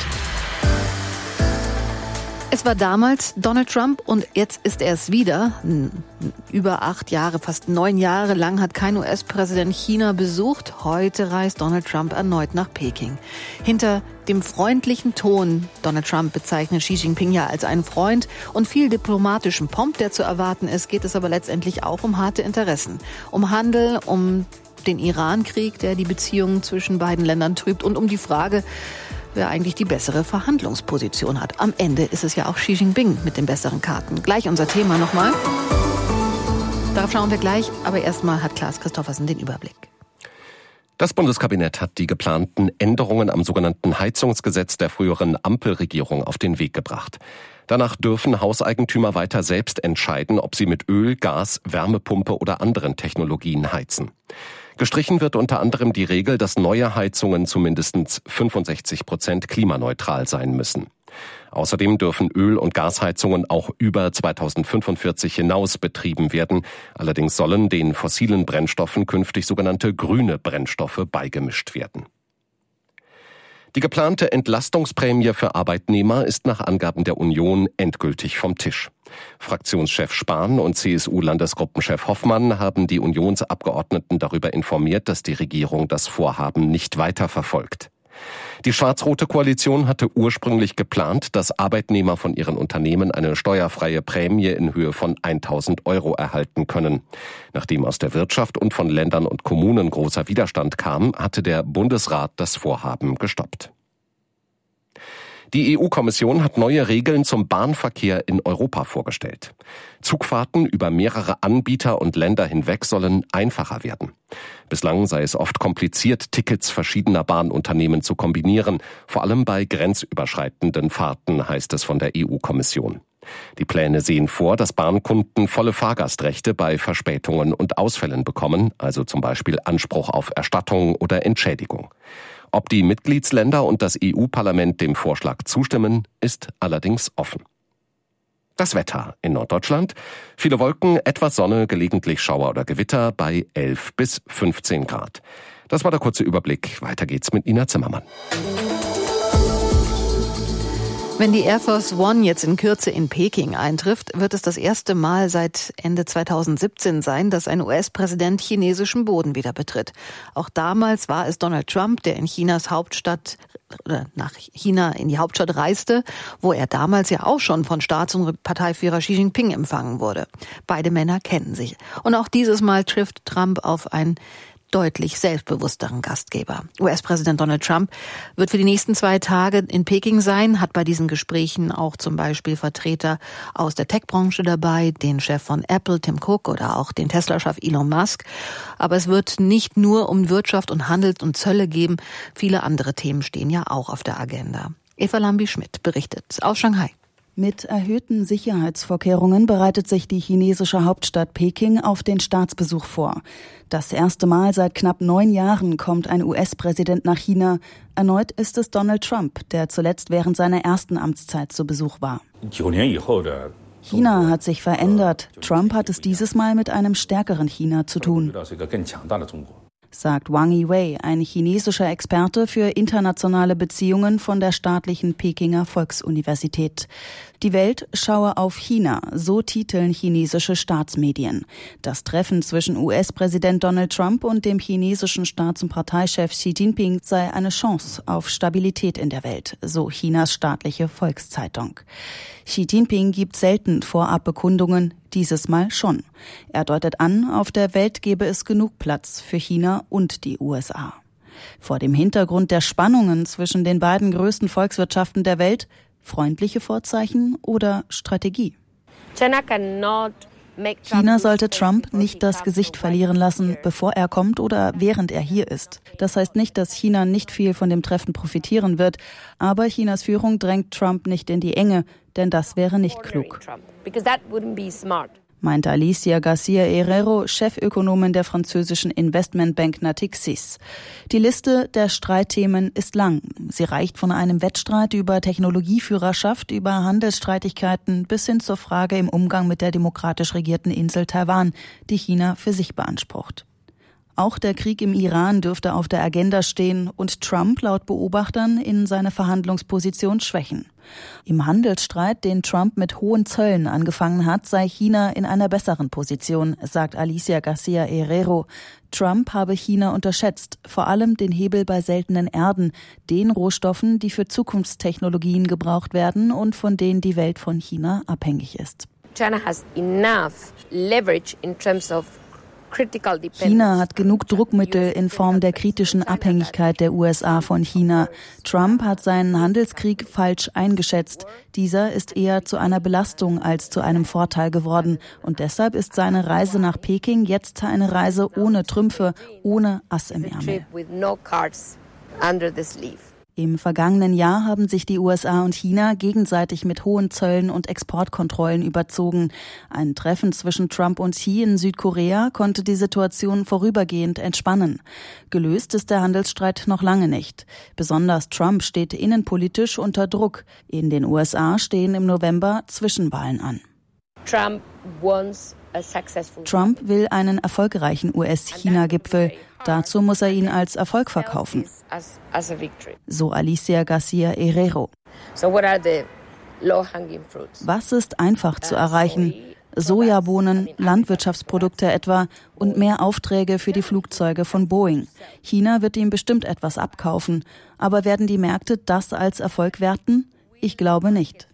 Es war damals Donald Trump und jetzt ist er es wieder. Über 8 Jahre, fast 9 Jahre lang hat kein US-Präsident China besucht. Heute reist Donald Trump erneut nach Peking. Hinter dem freundlichen Ton, Donald Trump bezeichnet Xi Jinping ja als einen Freund und viel diplomatischen Pomp, der zu erwarten ist, geht es aber letztendlich auch um harte Interessen. Um Handel, um den Irankrieg, der die Beziehungen zwischen beiden Ländern trübt und um die Frage, wer eigentlich die bessere Verhandlungsposition hat. Am Ende ist es ja auch Xi Jinping mit den besseren Karten. Gleich unser Thema nochmal. Darauf schauen wir gleich, aber erstmal hat Klaas Christoffersen den Überblick. Das Bundeskabinett hat die geplanten Änderungen am sogenannten Heizungsgesetz der früheren Ampelregierung auf den Weg gebracht. Danach dürfen Hauseigentümer weiter selbst entscheiden, ob sie mit Öl, Gas, Wärmepumpe oder anderen Technologien heizen. Gestrichen wird unter anderem die Regel, dass neue Heizungen zu mindestens 65% klimaneutral sein müssen. Außerdem dürfen Öl- und Gasheizungen auch über 2045 hinaus betrieben werden. Allerdings sollen den fossilen Brennstoffen künftig sogenannte grüne Brennstoffe beigemischt werden. Die geplante Entlastungsprämie für Arbeitnehmer ist nach Angaben der Union endgültig vom Tisch. Fraktionschef Spahn und CSU-Landesgruppenchef Hoffmann haben die Unionsabgeordneten darüber informiert, dass die Regierung das Vorhaben nicht weiterverfolgt. Die schwarz-rote Koalition hatte ursprünglich geplant, dass Arbeitnehmer von ihren Unternehmen eine steuerfreie Prämie in Höhe von 1.000 € erhalten können. Nachdem aus der Wirtschaft und von Ländern und Kommunen großer Widerstand kam, hatte der Bundesrat das Vorhaben gestoppt. Die EU-Kommission hat neue Regeln zum Bahnverkehr in Europa vorgestellt. Zugfahrten über mehrere Anbieter und Länder hinweg sollen einfacher werden. Bislang sei es oft kompliziert, Tickets verschiedener Bahnunternehmen zu kombinieren, vor allem bei grenzüberschreitenden Fahrten, heißt es von der EU-Kommission. Die Pläne sehen vor, dass Bahnkunden volle Fahrgastrechte bei Verspätungen und Ausfällen bekommen, also zum Beispiel Anspruch auf Erstattung oder Entschädigung. Ob die Mitgliedsländer und das EU-Parlament dem Vorschlag zustimmen, ist allerdings offen. Das Wetter in Norddeutschland: viele Wolken, etwas Sonne, gelegentlich Schauer oder Gewitter bei 11 bis 15 Grad. Das war der kurze Überblick. Weiter geht's mit Nina Zimmermann. Wenn die Air Force One jetzt in Kürze in Peking eintrifft, wird es das erste Mal seit Ende 2017 sein, dass ein US-Präsident chinesischen Boden wieder betritt. Auch damals war es Donald Trump, der in nach China in die Hauptstadt reiste, wo er damals ja auch schon von Staats- und Parteiführer Xi Jinping empfangen wurde. Beide Männer kennen sich. Und auch dieses Mal trifft Trump auf einen deutlich selbstbewussteren Gastgeber. US-Präsident Donald Trump wird für die nächsten 2 Tage in Peking sein, hat bei diesen Gesprächen auch zum Beispiel Vertreter aus der Tech-Branche dabei, den Chef von Apple, Tim Cook, oder auch den Tesla-Chef Elon Musk. Aber es wird nicht nur um Wirtschaft und Handel und Zölle gehen, viele andere Themen stehen ja auch auf der Agenda. Eva Lambi-Schmidt berichtet aus Shanghai. Mit erhöhten Sicherheitsvorkehrungen bereitet sich die chinesische Hauptstadt Peking auf den Staatsbesuch vor. Das erste Mal seit knapp 9 Jahren kommt ein US-Präsident nach China. Erneut ist es Donald Trump, der zuletzt während seiner ersten Amtszeit zu Besuch war. China hat sich verändert. Trump hat es dieses Mal mit einem stärkeren China zu tun, sagt Wang Yiwei, ein chinesischer Experte für internationale Beziehungen von der staatlichen Pekinger Volksuniversität. Die Welt schaue auf China, so titeln chinesische Staatsmedien. Das Treffen zwischen US-Präsident Donald Trump und dem chinesischen Staats- und Parteichef Xi Jinping sei eine Chance auf Stabilität in der Welt, so Chinas staatliche Volkszeitung. Xi Jinping gibt selten Vorabbekundungen, dieses Mal schon. Er deutet an, auf der Welt gebe es genug Platz für China und die USA. Vor dem Hintergrund der Spannungen zwischen den beiden größten Volkswirtschaften der Welt: freundliche Vorzeichen oder Strategie? China sollte Trump nicht das Gesicht verlieren lassen, bevor er kommt oder während er hier ist. Das heißt nicht, dass China nicht viel von dem Treffen profitieren wird, aber Chinas Führung drängt Trump nicht in die Enge, denn das wäre nicht klug, meinte Alicia Garcia Herrero, Chefökonomin der französischen Investmentbank Natixis. Die Liste der Streitthemen ist lang. Sie reicht von einem Wettstreit über Technologieführerschaft, über Handelsstreitigkeiten bis hin zur Frage im Umgang mit der demokratisch regierten Insel Taiwan, die China für sich beansprucht. Auch der Krieg im Iran dürfte auf der Agenda stehen und Trump laut Beobachtern in seine Verhandlungsposition schwächen. Im Handelsstreit, den Trump mit hohen Zöllen angefangen hat, sei China in einer besseren Position, sagt Alicia Garcia Herrero. Trump habe China unterschätzt, vor allem den Hebel bei seltenen Erden, den Rohstoffen, die für Zukunftstechnologien gebraucht werden und von denen die Welt von China abhängig ist. China hat genug Druckmittel in Form der kritischen Abhängigkeit der USA von China. Trump hat seinen Handelskrieg falsch eingeschätzt. Dieser ist eher zu einer Belastung als zu einem Vorteil geworden. Und deshalb ist seine Reise nach Peking jetzt eine Reise ohne Trümpfe, ohne Ass im Ärmel. Im vergangenen Jahr haben sich die USA und China gegenseitig mit hohen Zöllen und Exportkontrollen überzogen. Ein Treffen zwischen Trump und Xi in Südkorea konnte die Situation vorübergehend entspannen. Gelöst ist der Handelsstreit noch lange nicht. Besonders Trump steht innenpolitisch unter Druck. In den USA stehen im November Zwischenwahlen an. Trump will einen erfolgreichen US-China-Gipfel. Dazu muss er ihn als Erfolg verkaufen, so Alicia Garcia Herrero. Was ist einfach zu erreichen? Sojabohnen, Landwirtschaftsprodukte etwa und mehr Aufträge für die Flugzeuge von Boeing. China wird ihm bestimmt etwas abkaufen. Aber werden die Märkte das als Erfolg werten? Ich glaube nicht.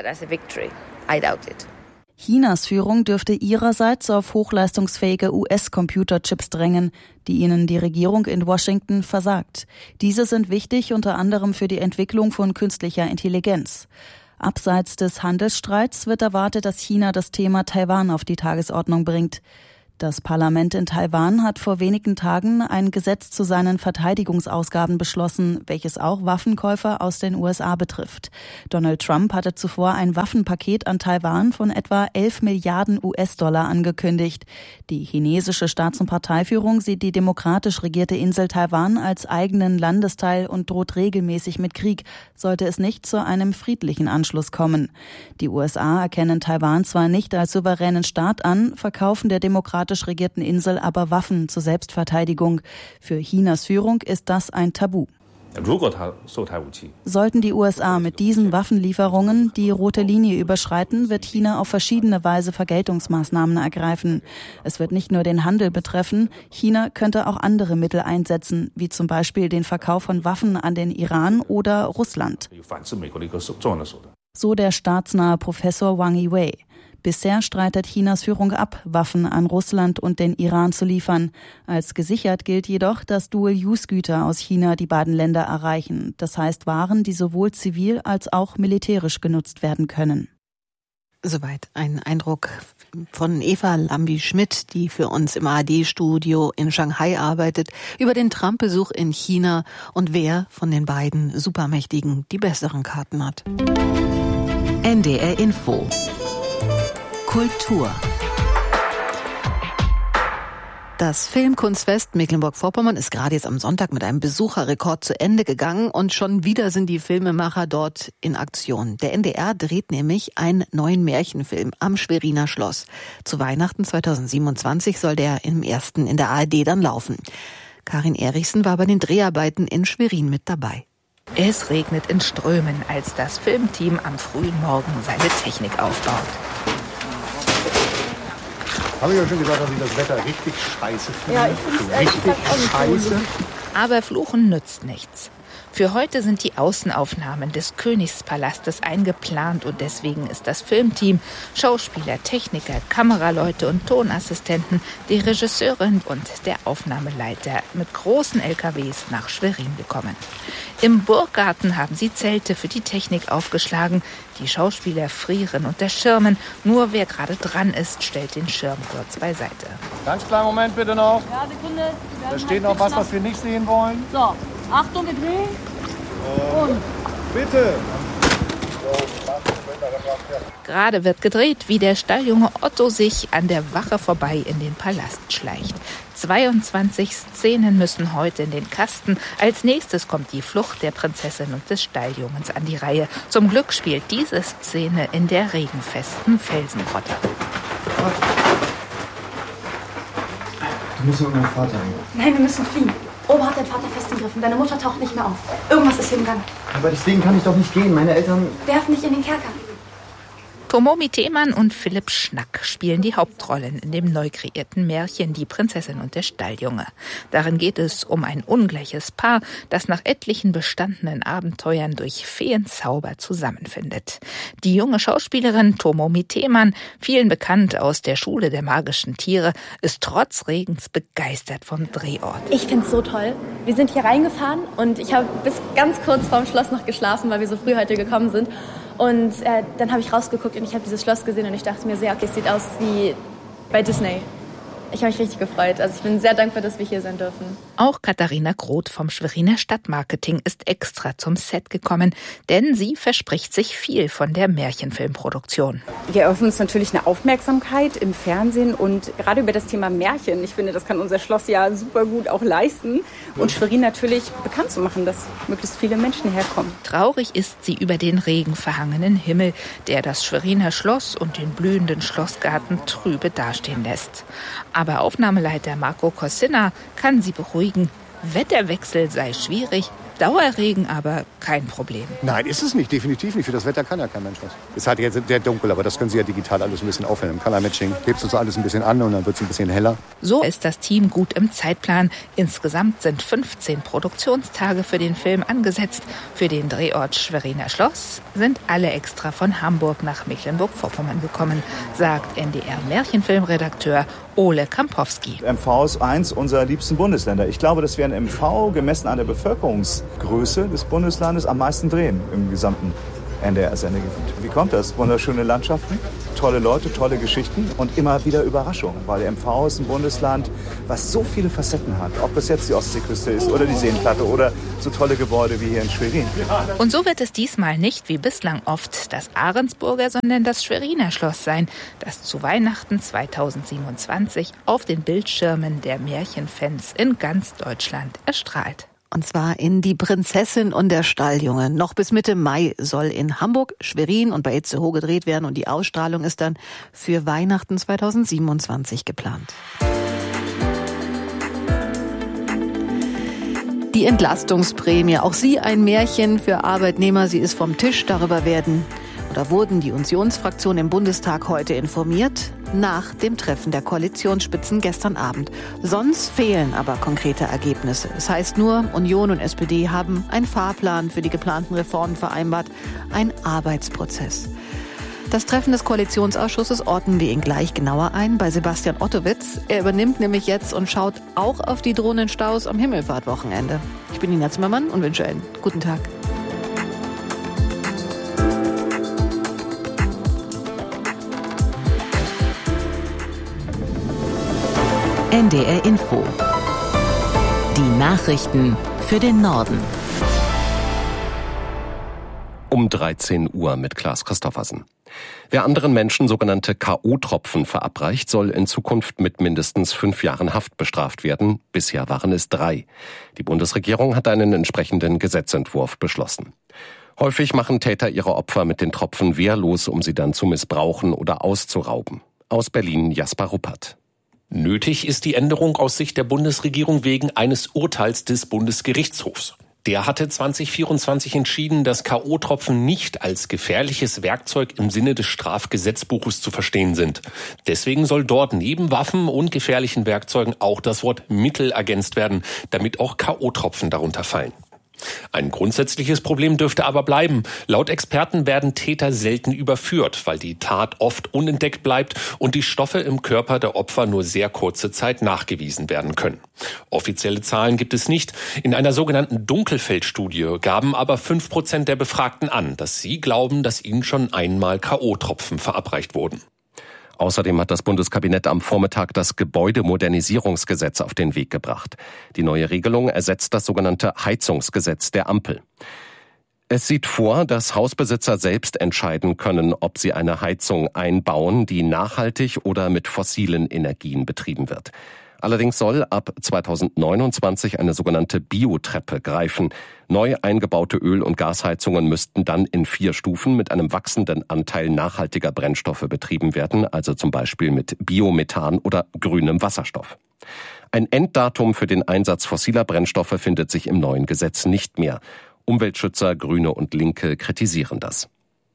Chinas Führung dürfte ihrerseits auf hochleistungsfähige US-Computerchips drängen, die ihnen die Regierung in Washington versagt. Diese sind wichtig unter anderem für die Entwicklung von künstlicher Intelligenz. Abseits des Handelsstreits wird erwartet, dass China das Thema Taiwan auf die Tagesordnung bringt. Das Parlament in Taiwan hat vor wenigen Tagen ein Gesetz zu seinen Verteidigungsausgaben beschlossen, welches auch Waffenkäufer aus den USA betrifft. Donald Trump hatte zuvor ein Waffenpaket an Taiwan von etwa 11 Milliarden US-Dollar angekündigt. Die chinesische Staats- und Parteiführung sieht die demokratisch regierte Insel Taiwan als eigenen Landesteil und droht regelmäßig mit Krieg, sollte es nicht zu einem friedlichen Anschluss kommen. Die USA erkennen Taiwan zwar nicht als souveränen Staat an, verkaufen der demokratischen regierten Insel aber Waffen zur Selbstverteidigung. Für Chinas Führung ist das ein Tabu. Sollten die USA mit diesen Waffenlieferungen die rote Linie überschreiten, wird China auf verschiedene Weise Vergeltungsmaßnahmen ergreifen. Es wird nicht nur den Handel betreffen, China könnte auch andere Mittel einsetzen, wie zum Beispiel den Verkauf von Waffen an den Iran oder Russland. So der staatsnahe Professor Wang Yiwei. Bisher streitet Chinas Führung ab, Waffen an Russland und den Iran zu liefern. Als gesichert gilt jedoch, dass Dual-Use-Güter aus China die beiden Länder erreichen. Das heißt Waren, die sowohl zivil als auch militärisch genutzt werden können. Soweit ein Eindruck von Eva Lambi-Schmidt, die für uns im ARD-Studio in Shanghai arbeitet, über den Trump-Besuch in China und wer von den beiden Supermächtigen die besseren Karten hat. NDR Info Kultur. Das Filmkunstfest Mecklenburg-Vorpommern ist gerade jetzt am Sonntag mit einem Besucherrekord zu Ende gegangen und schon wieder sind die Filmemacher dort in Aktion. Der NDR dreht nämlich einen neuen Märchenfilm am Schweriner Schloss. Zu Weihnachten 2027 soll der im ersten in der ARD dann laufen. Karin Erichsen war bei den Dreharbeiten in Schwerin mit dabei. Es regnet in Strömen, als das Filmteam am frühen Morgen seine Technik aufbaut. Habe ich ja schon gesagt, dass ich das Wetter richtig scheiße finde. Ja, ich finde es richtig scheiße. Aber Fluchen nützt nichts. Für heute sind die Außenaufnahmen des Königspalastes eingeplant und deswegen ist das Filmteam, Schauspieler, Techniker, Kameraleute und Tonassistenten, die Regisseurin und der Aufnahmeleiter mit großen LKWs nach Schwerin gekommen. Im Burggarten haben sie Zelte für die Technik aufgeschlagen. Die Schauspieler frieren unter Schirmen. Nur wer gerade dran ist, stellt den Schirm kurz beiseite. Ganz kleinen Moment bitte noch. Ja, Sekunde. Da steht noch was wir nicht sehen wollen. So, Achtung, gedreht. Und bitte. Gerade wird gedreht, wie der Stalljunge Otto sich an der Wache vorbei in den Palast schleicht. 22 Szenen müssen heute in den Kasten. Als nächstes kommt die Flucht der Prinzessin und des Stalljungens an die Reihe. Zum Glück spielt diese Szene in der regenfesten Felsengrotte. Du musst mit meinem Vater hin. Nein, wir müssen fliehen. Ober hat deinen Vater festgegriffen. Deine Mutter taucht nicht mehr auf. Irgendwas ist hier im Gang. Aber deswegen kann ich doch nicht gehen. Meine Eltern... Werf mich in den Kerker. Tomomi Themann und Philipp Schnack spielen die Hauptrollen in dem neu kreierten Märchen Die Prinzessin und der Stalljunge. Darin geht es um ein ungleiches Paar, das nach etlichen bestandenen Abenteuern durch Feenzauber zusammenfindet. Die junge Schauspielerin Tomomi Themann, vielen bekannt aus der Schule der magischen Tiere, ist trotz Regens begeistert vom Drehort. Ich find's so toll. Wir sind hier reingefahren und ich habe bis ganz kurz vorm Schloss noch geschlafen, weil wir so früh heute gekommen sind. Und dann habe ich rausgeguckt und ich habe dieses Schloss gesehen und ich dachte mir sehr, okay, es sieht aus wie bei Disney. Ich habe mich richtig gefreut. Also ich bin sehr dankbar, dass wir hier sein dürfen. Auch Katharina Groth vom Schweriner Stadtmarketing ist extra zum Set gekommen, denn sie verspricht sich viel von der Märchenfilmproduktion. Wir erhoffen uns natürlich eine Aufmerksamkeit im Fernsehen und gerade über das Thema Märchen. Ich finde, das kann unser Schloss ja super gut auch leisten. Und Schwerin natürlich bekannt zu machen, dass möglichst viele Menschen herkommen. Traurig ist sie über den regenverhangenen Himmel, der das Schweriner Schloss und den blühenden Schlossgarten trübe dastehen lässt. Aber Aufnahmeleiter Marco Cossina kann sie beruhigen. Wetterwechsel sei schwierig, Dauerregen aber kein Problem. Nein, ist es nicht, definitiv nicht. Für das Wetter kann ja kein Mensch was. Es ist halt jetzt sehr dunkel, aber das können Sie ja digital alles ein bisschen aufhellen. Im Color Matching hebst du so alles ein bisschen an und dann wird es ein bisschen heller. So ist das Team gut im Zeitplan. Insgesamt sind 15 Produktionstage für den Film angesetzt. Für den Drehort Schweriner Schloss sind alle extra von Hamburg nach Mecklenburg-Vorpommern gekommen, sagt NDR-Märchenfilmredakteur Ole Kampowski. MV ist eins unserer liebsten Bundesländer. Ich glaube, dass wir in MV gemessen an der Bevölkerungsgröße des Bundeslandes am meisten drehen im gesamten NDR-Sendegebiet. Wie kommt das? Wunderschöne Landschaften, tolle Leute, tolle Geschichten und immer wieder Überraschungen, weil MV ist ein Bundesland, was so viele Facetten hat. Ob das jetzt die Ostseeküste ist oder die Seenplatte oder so tolle Gebäude wie hier in Schwerin. Und so wird es diesmal nicht wie bislang oft das Ahrensburger, sondern das Schweriner Schloss sein, das zu Weihnachten 2027 auf den Bildschirmen der Märchenfans in ganz Deutschland erstrahlt. Und zwar in Die Prinzessin und der Stalljunge. Noch bis Mitte Mai soll in Hamburg, Schwerin und bei Itzehoe gedreht werden. Und die Ausstrahlung ist dann für Weihnachten 2027 geplant. Die Entlastungsprämie, auch sie ein Märchen für Arbeitnehmer. Sie ist vom Tisch. Darüber wurden die Unionsfraktionen im Bundestag heute informiert, nach dem Treffen der Koalitionsspitzen gestern Abend. Sonst fehlen aber konkrete Ergebnisse. Das heißt nur, Union und SPD haben einen Fahrplan für die geplanten Reformen vereinbart, ein Arbeitsprozess. Das Treffen des Koalitionsausschusses ordnen wir ihn gleich genauer ein bei Sebastian Ottowitz. Er übernimmt nämlich jetzt und schaut auch auf die drohenden Staus am Himmelfahrtwochenende. Ich bin Nina Zimmermann und wünsche einen guten Tag. NDR Info. Die Nachrichten für den Norden. Um 13 Uhr mit Klaas Christoffersen. Wer anderen Menschen sogenannte K.O.-Tropfen verabreicht, soll in Zukunft mit mindestens 5 Jahren Haft bestraft werden. Bisher waren es 3. Die Bundesregierung hat einen entsprechenden Gesetzentwurf beschlossen. Häufig machen Täter ihre Opfer mit den Tropfen wehrlos, um sie dann zu missbrauchen oder auszurauben. Aus Berlin Jasper Ruppert. Nötig ist die Änderung aus Sicht der Bundesregierung wegen eines Urteils des Bundesgerichtshofs. Der hatte 2024 entschieden, dass K.O.-Tropfen nicht als gefährliches Werkzeug im Sinne des Strafgesetzbuches zu verstehen sind. Deswegen soll dort neben Waffen und gefährlichen Werkzeugen auch das Wort Mittel ergänzt werden, damit auch K.O.-Tropfen darunter fallen. Ein grundsätzliches Problem dürfte aber bleiben. Laut Experten werden Täter selten überführt, weil die Tat oft unentdeckt bleibt und die Stoffe im Körper der Opfer nur sehr kurze Zeit nachgewiesen werden können. Offizielle Zahlen gibt es nicht. In einer sogenannten Dunkelfeldstudie gaben aber 5% der Befragten an, dass sie glauben, dass ihnen schon einmal K.O.-Tropfen verabreicht wurden. Außerdem hat das Bundeskabinett am Vormittag das Gebäudemodernisierungsgesetz auf den Weg gebracht. Die neue Regelung ersetzt das sogenannte Heizungsgesetz der Ampel. Es sieht vor, dass Hausbesitzer selbst entscheiden können, ob sie eine Heizung einbauen, die nachhaltig oder mit fossilen Energien betrieben wird. Allerdings soll ab 2029 eine sogenannte Biotreppe greifen. Neu eingebaute Öl- und Gasheizungen müssten dann in 4 Stufen mit einem wachsenden Anteil nachhaltiger Brennstoffe betrieben werden, also zum Beispiel mit Biomethan oder grünem Wasserstoff. Ein Enddatum für den Einsatz fossiler Brennstoffe findet sich im neuen Gesetz nicht mehr. Umweltschützer, Grüne und Linke kritisieren das.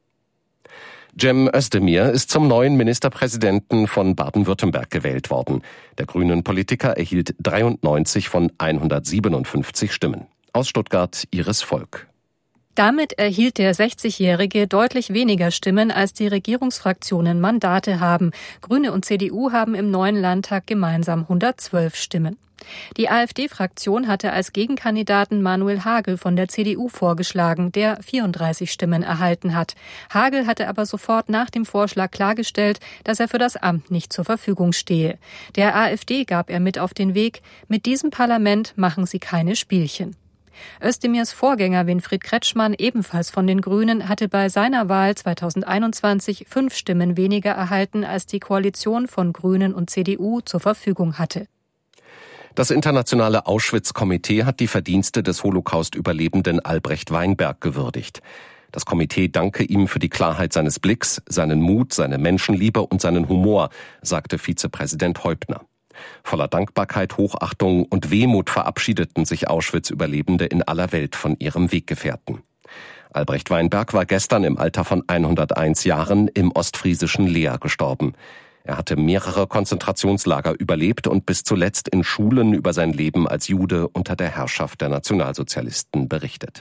Cem Özdemir ist zum neuen Ministerpräsidenten von Baden-Württemberg gewählt worden. Der grünen Politiker erhielt 93 von 157 Stimmen. Aus Stuttgart Iris Volk. Damit erhielt der 60-Jährige deutlich weniger Stimmen, als die Regierungsfraktionen Mandate haben. Grüne und CDU haben im neuen Landtag gemeinsam 112 Stimmen. Die AfD-Fraktion hatte als Gegenkandidaten Manuel Hagel von der CDU vorgeschlagen, der 34 Stimmen erhalten hat. Hagel hatte aber sofort nach dem Vorschlag klargestellt, dass er für das Amt nicht zur Verfügung stehe. Der AfD gab er mit auf den Weg: Mit diesem Parlament machen Sie keine Spielchen. Özdemirs Vorgänger Winfried Kretschmann, ebenfalls von den Grünen, hatte bei seiner Wahl 2021 5 Stimmen weniger erhalten, als die Koalition von Grünen und CDU zur Verfügung hatte. Das internationale Auschwitz-Komitee hat die Verdienste des Holocaust-Überlebenden Albrecht Weinberg gewürdigt. Das Komitee danke ihm für die Klarheit seines Blicks, seinen Mut, seine Menschenliebe und seinen Humor, sagte Vizepräsident Häuptner. Voller Dankbarkeit, Hochachtung und Wehmut verabschiedeten sich Auschwitz-Überlebende in aller Welt von ihrem Weggefährten. Albrecht Weinberg war gestern im Alter von 101 Jahren im ostfriesischen Leer gestorben. Er hatte mehrere Konzentrationslager überlebt und bis zuletzt in Schulen über sein Leben als Jude unter der Herrschaft der Nationalsozialisten berichtet.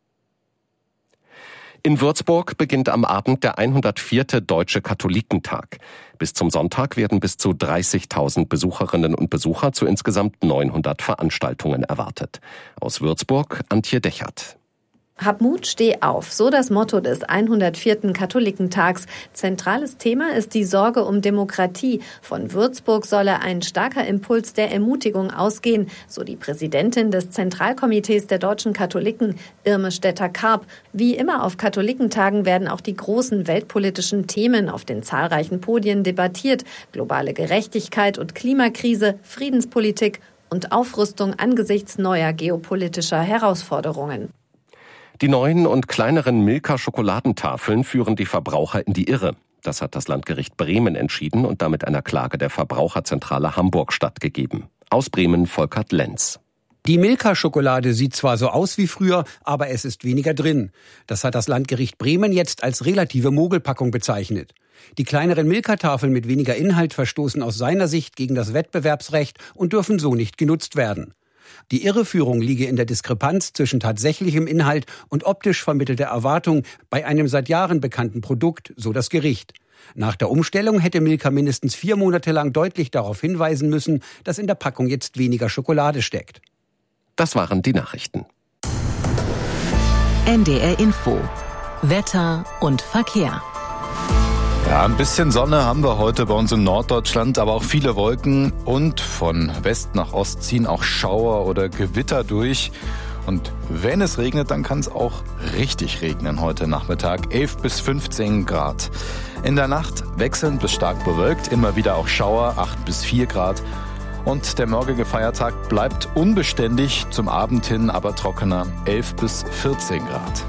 In Würzburg beginnt am Abend der 104. Deutsche Katholikentag. Bis zum Sonntag werden bis zu 30.000 Besucherinnen und Besucher zu insgesamt 900 Veranstaltungen erwartet. Aus Würzburg Antje Dechert. Hab Mut, steh auf. So das Motto des 104. Katholikentags. Zentrales Thema ist die Sorge um Demokratie. Von Würzburg solle ein starker Impuls der Ermutigung ausgehen, so die Präsidentin des Zentralkomitees der deutschen Katholiken, Irme Stetter-Karp. Wie immer auf Katholikentagen werden auch die großen weltpolitischen Themen auf den zahlreichen Podien debattiert. Globale Gerechtigkeit und Klimakrise, Friedenspolitik und Aufrüstung angesichts neuer geopolitischer Herausforderungen. Die neuen und kleineren Milka-Schokoladentafeln führen die Verbraucher in die Irre. Das hat das Landgericht Bremen entschieden und damit einer Klage der Verbraucherzentrale Hamburg stattgegeben. Aus Bremen Volkert Lenz. Die Milka-Schokolade sieht zwar so aus wie früher, aber es ist weniger drin. Das hat das Landgericht Bremen jetzt als relative Mogelpackung bezeichnet. Die kleineren Milka-Tafeln mit weniger Inhalt verstoßen aus seiner Sicht gegen das Wettbewerbsrecht und dürfen so nicht genutzt werden. Die Irreführung liege in der Diskrepanz zwischen tatsächlichem Inhalt und optisch vermittelter Erwartung bei einem seit Jahren bekannten Produkt, so das Gericht. Nach der Umstellung hätte Milka mindestens 4 Monate lang deutlich darauf hinweisen müssen, dass in der Packung jetzt weniger Schokolade steckt. Das waren die Nachrichten. NDR Info. Wetter und Verkehr. Ja, ein bisschen Sonne haben wir heute bei uns in Norddeutschland, aber auch viele Wolken und von West nach Ost ziehen auch Schauer oder Gewitter durch. Und wenn es regnet, dann kann es auch richtig regnen heute Nachmittag, 11 bis 15 Grad. In der Nacht wechselnd bis stark bewölkt, immer wieder auch Schauer, 8 bis 4 Grad. Und der morgige Feiertag bleibt unbeständig, zum Abend hin aber trockener, 11 bis 14 Grad.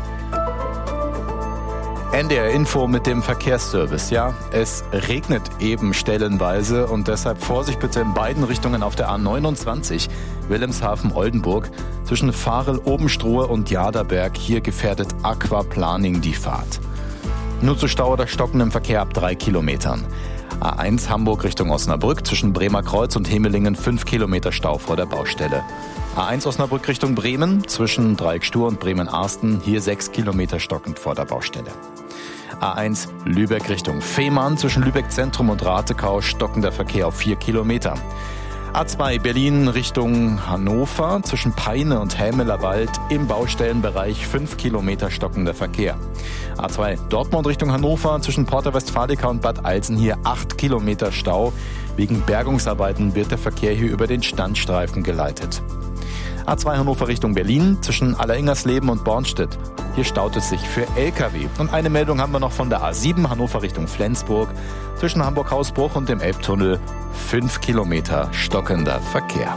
NDR Info mit dem Verkehrsservice. Ja, es regnet eben stellenweise und deshalb Vorsicht bitte in beiden Richtungen auf der A29 Wilhelmshaven-Oldenburg zwischen Varel-Obenstrohe und Jaderberg. Hier gefährdet Aquaplaning die Fahrt. Nur zu Stau oder Stocken im Verkehr ab 3 Kilometern. A1 Hamburg Richtung Osnabrück zwischen Bremer Kreuz und Hemelingen 5 Kilometer Stau vor der Baustelle. A1 Osnabrück Richtung Bremen zwischen Dreieck-Stur und Bremen-Arsten, hier 6 Kilometer stockend vor der Baustelle. A1 Lübeck Richtung Fehmarn zwischen Lübeck Zentrum und Ratekau stockender Verkehr auf 4 Kilometer. A2 Berlin Richtung Hannover zwischen Peine und Hämeler Wald im Baustellenbereich 5 Kilometer stockender Verkehr. A2 Dortmund Richtung Hannover zwischen Porta Westfalica und Bad Alsen hier 8 Kilometer Stau. Wegen Bergungsarbeiten wird der Verkehr hier über den Standstreifen geleitet. A2 Hannover Richtung Berlin zwischen Alleringersleben und Bornstedt. Hier staut es sich für Lkw. Und eine Meldung haben wir noch von der A7 Hannover Richtung Flensburg. Zwischen Hamburg-Hausbruch und dem Elbtunnel 5 Kilometer stockender Verkehr.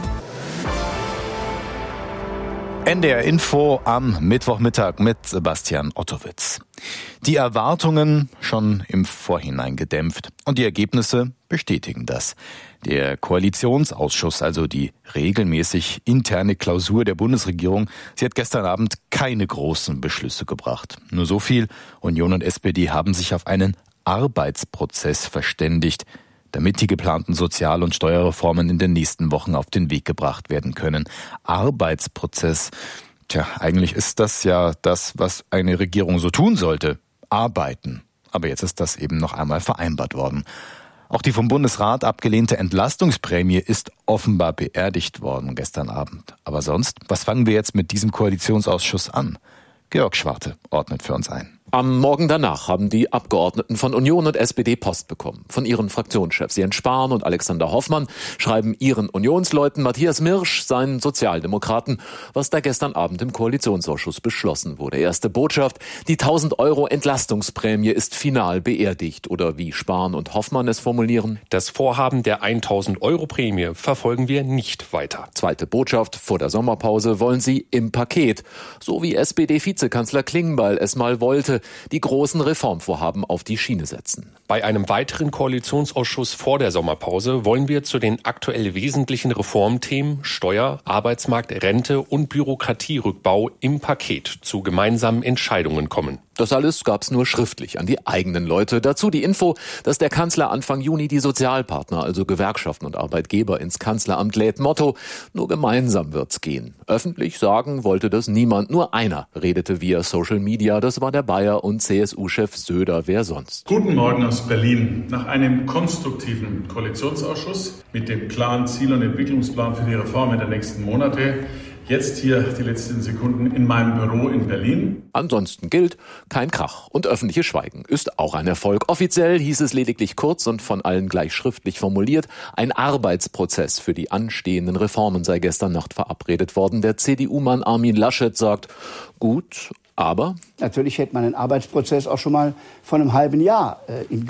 NDR Info am Mittwochmittag mit Sebastian Ottowitz. Die Erwartungen schon im Vorhinein gedämpft und die Ergebnisse bestätigen das. Der Koalitionsausschuss, also die regelmäßig interne Klausur der Bundesregierung, sie hat gestern Abend keine großen Beschlüsse gebracht. Nur so viel: Union und SPD haben sich auf einen Arbeitsprozess verständigt, damit die geplanten Sozial- und Steuerreformen in den nächsten Wochen auf den Weg gebracht werden können. Arbeitsprozess. Tja, eigentlich ist das ja das, was eine Regierung so tun sollte. Arbeiten. Aber jetzt ist das eben noch einmal vereinbart worden. Auch die vom Bundesrat abgelehnte Entlastungsprämie ist offenbar beerdigt worden gestern Abend. Aber sonst, was fangen wir jetzt mit diesem Koalitionsausschuss an? Georg Schwarte ordnet für uns ein. Am Morgen danach haben die Abgeordneten von Union und SPD Post bekommen. Von ihren Fraktionschefs Jens Spahn und Alexander Hoffmann schreiben ihren Unionsleuten, Matthias Mirsch seinen Sozialdemokraten, was da gestern Abend im Koalitionsausschuss beschlossen wurde. Erste Botschaft: Die 1.000 € Entlastungsprämie ist final beerdigt. Oder wie Spahn und Hoffmann es formulieren: Das Vorhaben der 1.000 € Prämie verfolgen wir nicht weiter. Zweite Botschaft: Vor der Sommerpause wollen sie im Paket, so wie SPD-Vizekanzler Klingbeil es mal wollte, die großen Reformvorhaben auf die Schiene setzen. Bei einem weiteren Koalitionsausschuss vor der Sommerpause wollen wir zu den aktuell wesentlichen Reformthemen Steuer, Arbeitsmarkt, Rente und Bürokratierückbau im Paket zu gemeinsamen Entscheidungen kommen. Das alles gab's nur schriftlich an die eigenen Leute. Dazu die Info, dass der Kanzler Anfang Juni die Sozialpartner, also Gewerkschaften und Arbeitgeber, ins Kanzleramt lädt. Motto: Nur gemeinsam wird's gehen. Öffentlich sagen wollte das niemand. Nur einer redete via Social Media. Das war der Bayer- und CSU-Chef Söder. Wer sonst? Guten Morgen aus Berlin. Nach einem konstruktiven Koalitionsausschuss mit dem klaren Ziel- und Entwicklungsplan für die Reformen der nächsten Monate jetzt hier die letzten Sekunden in meinem Büro in Berlin. Ansonsten gilt kein Krach. Und öffentliches Schweigen ist auch ein Erfolg. Offiziell hieß es lediglich kurz und von allen gleich schriftlich formuliert: Ein Arbeitsprozess für die anstehenden Reformen sei gestern Nacht verabredet worden. Der CDU-Mann Armin Laschet sagt: Gut, aber... Natürlich hätte man einen Arbeitsprozess auch schon mal vor einem halben Jahr in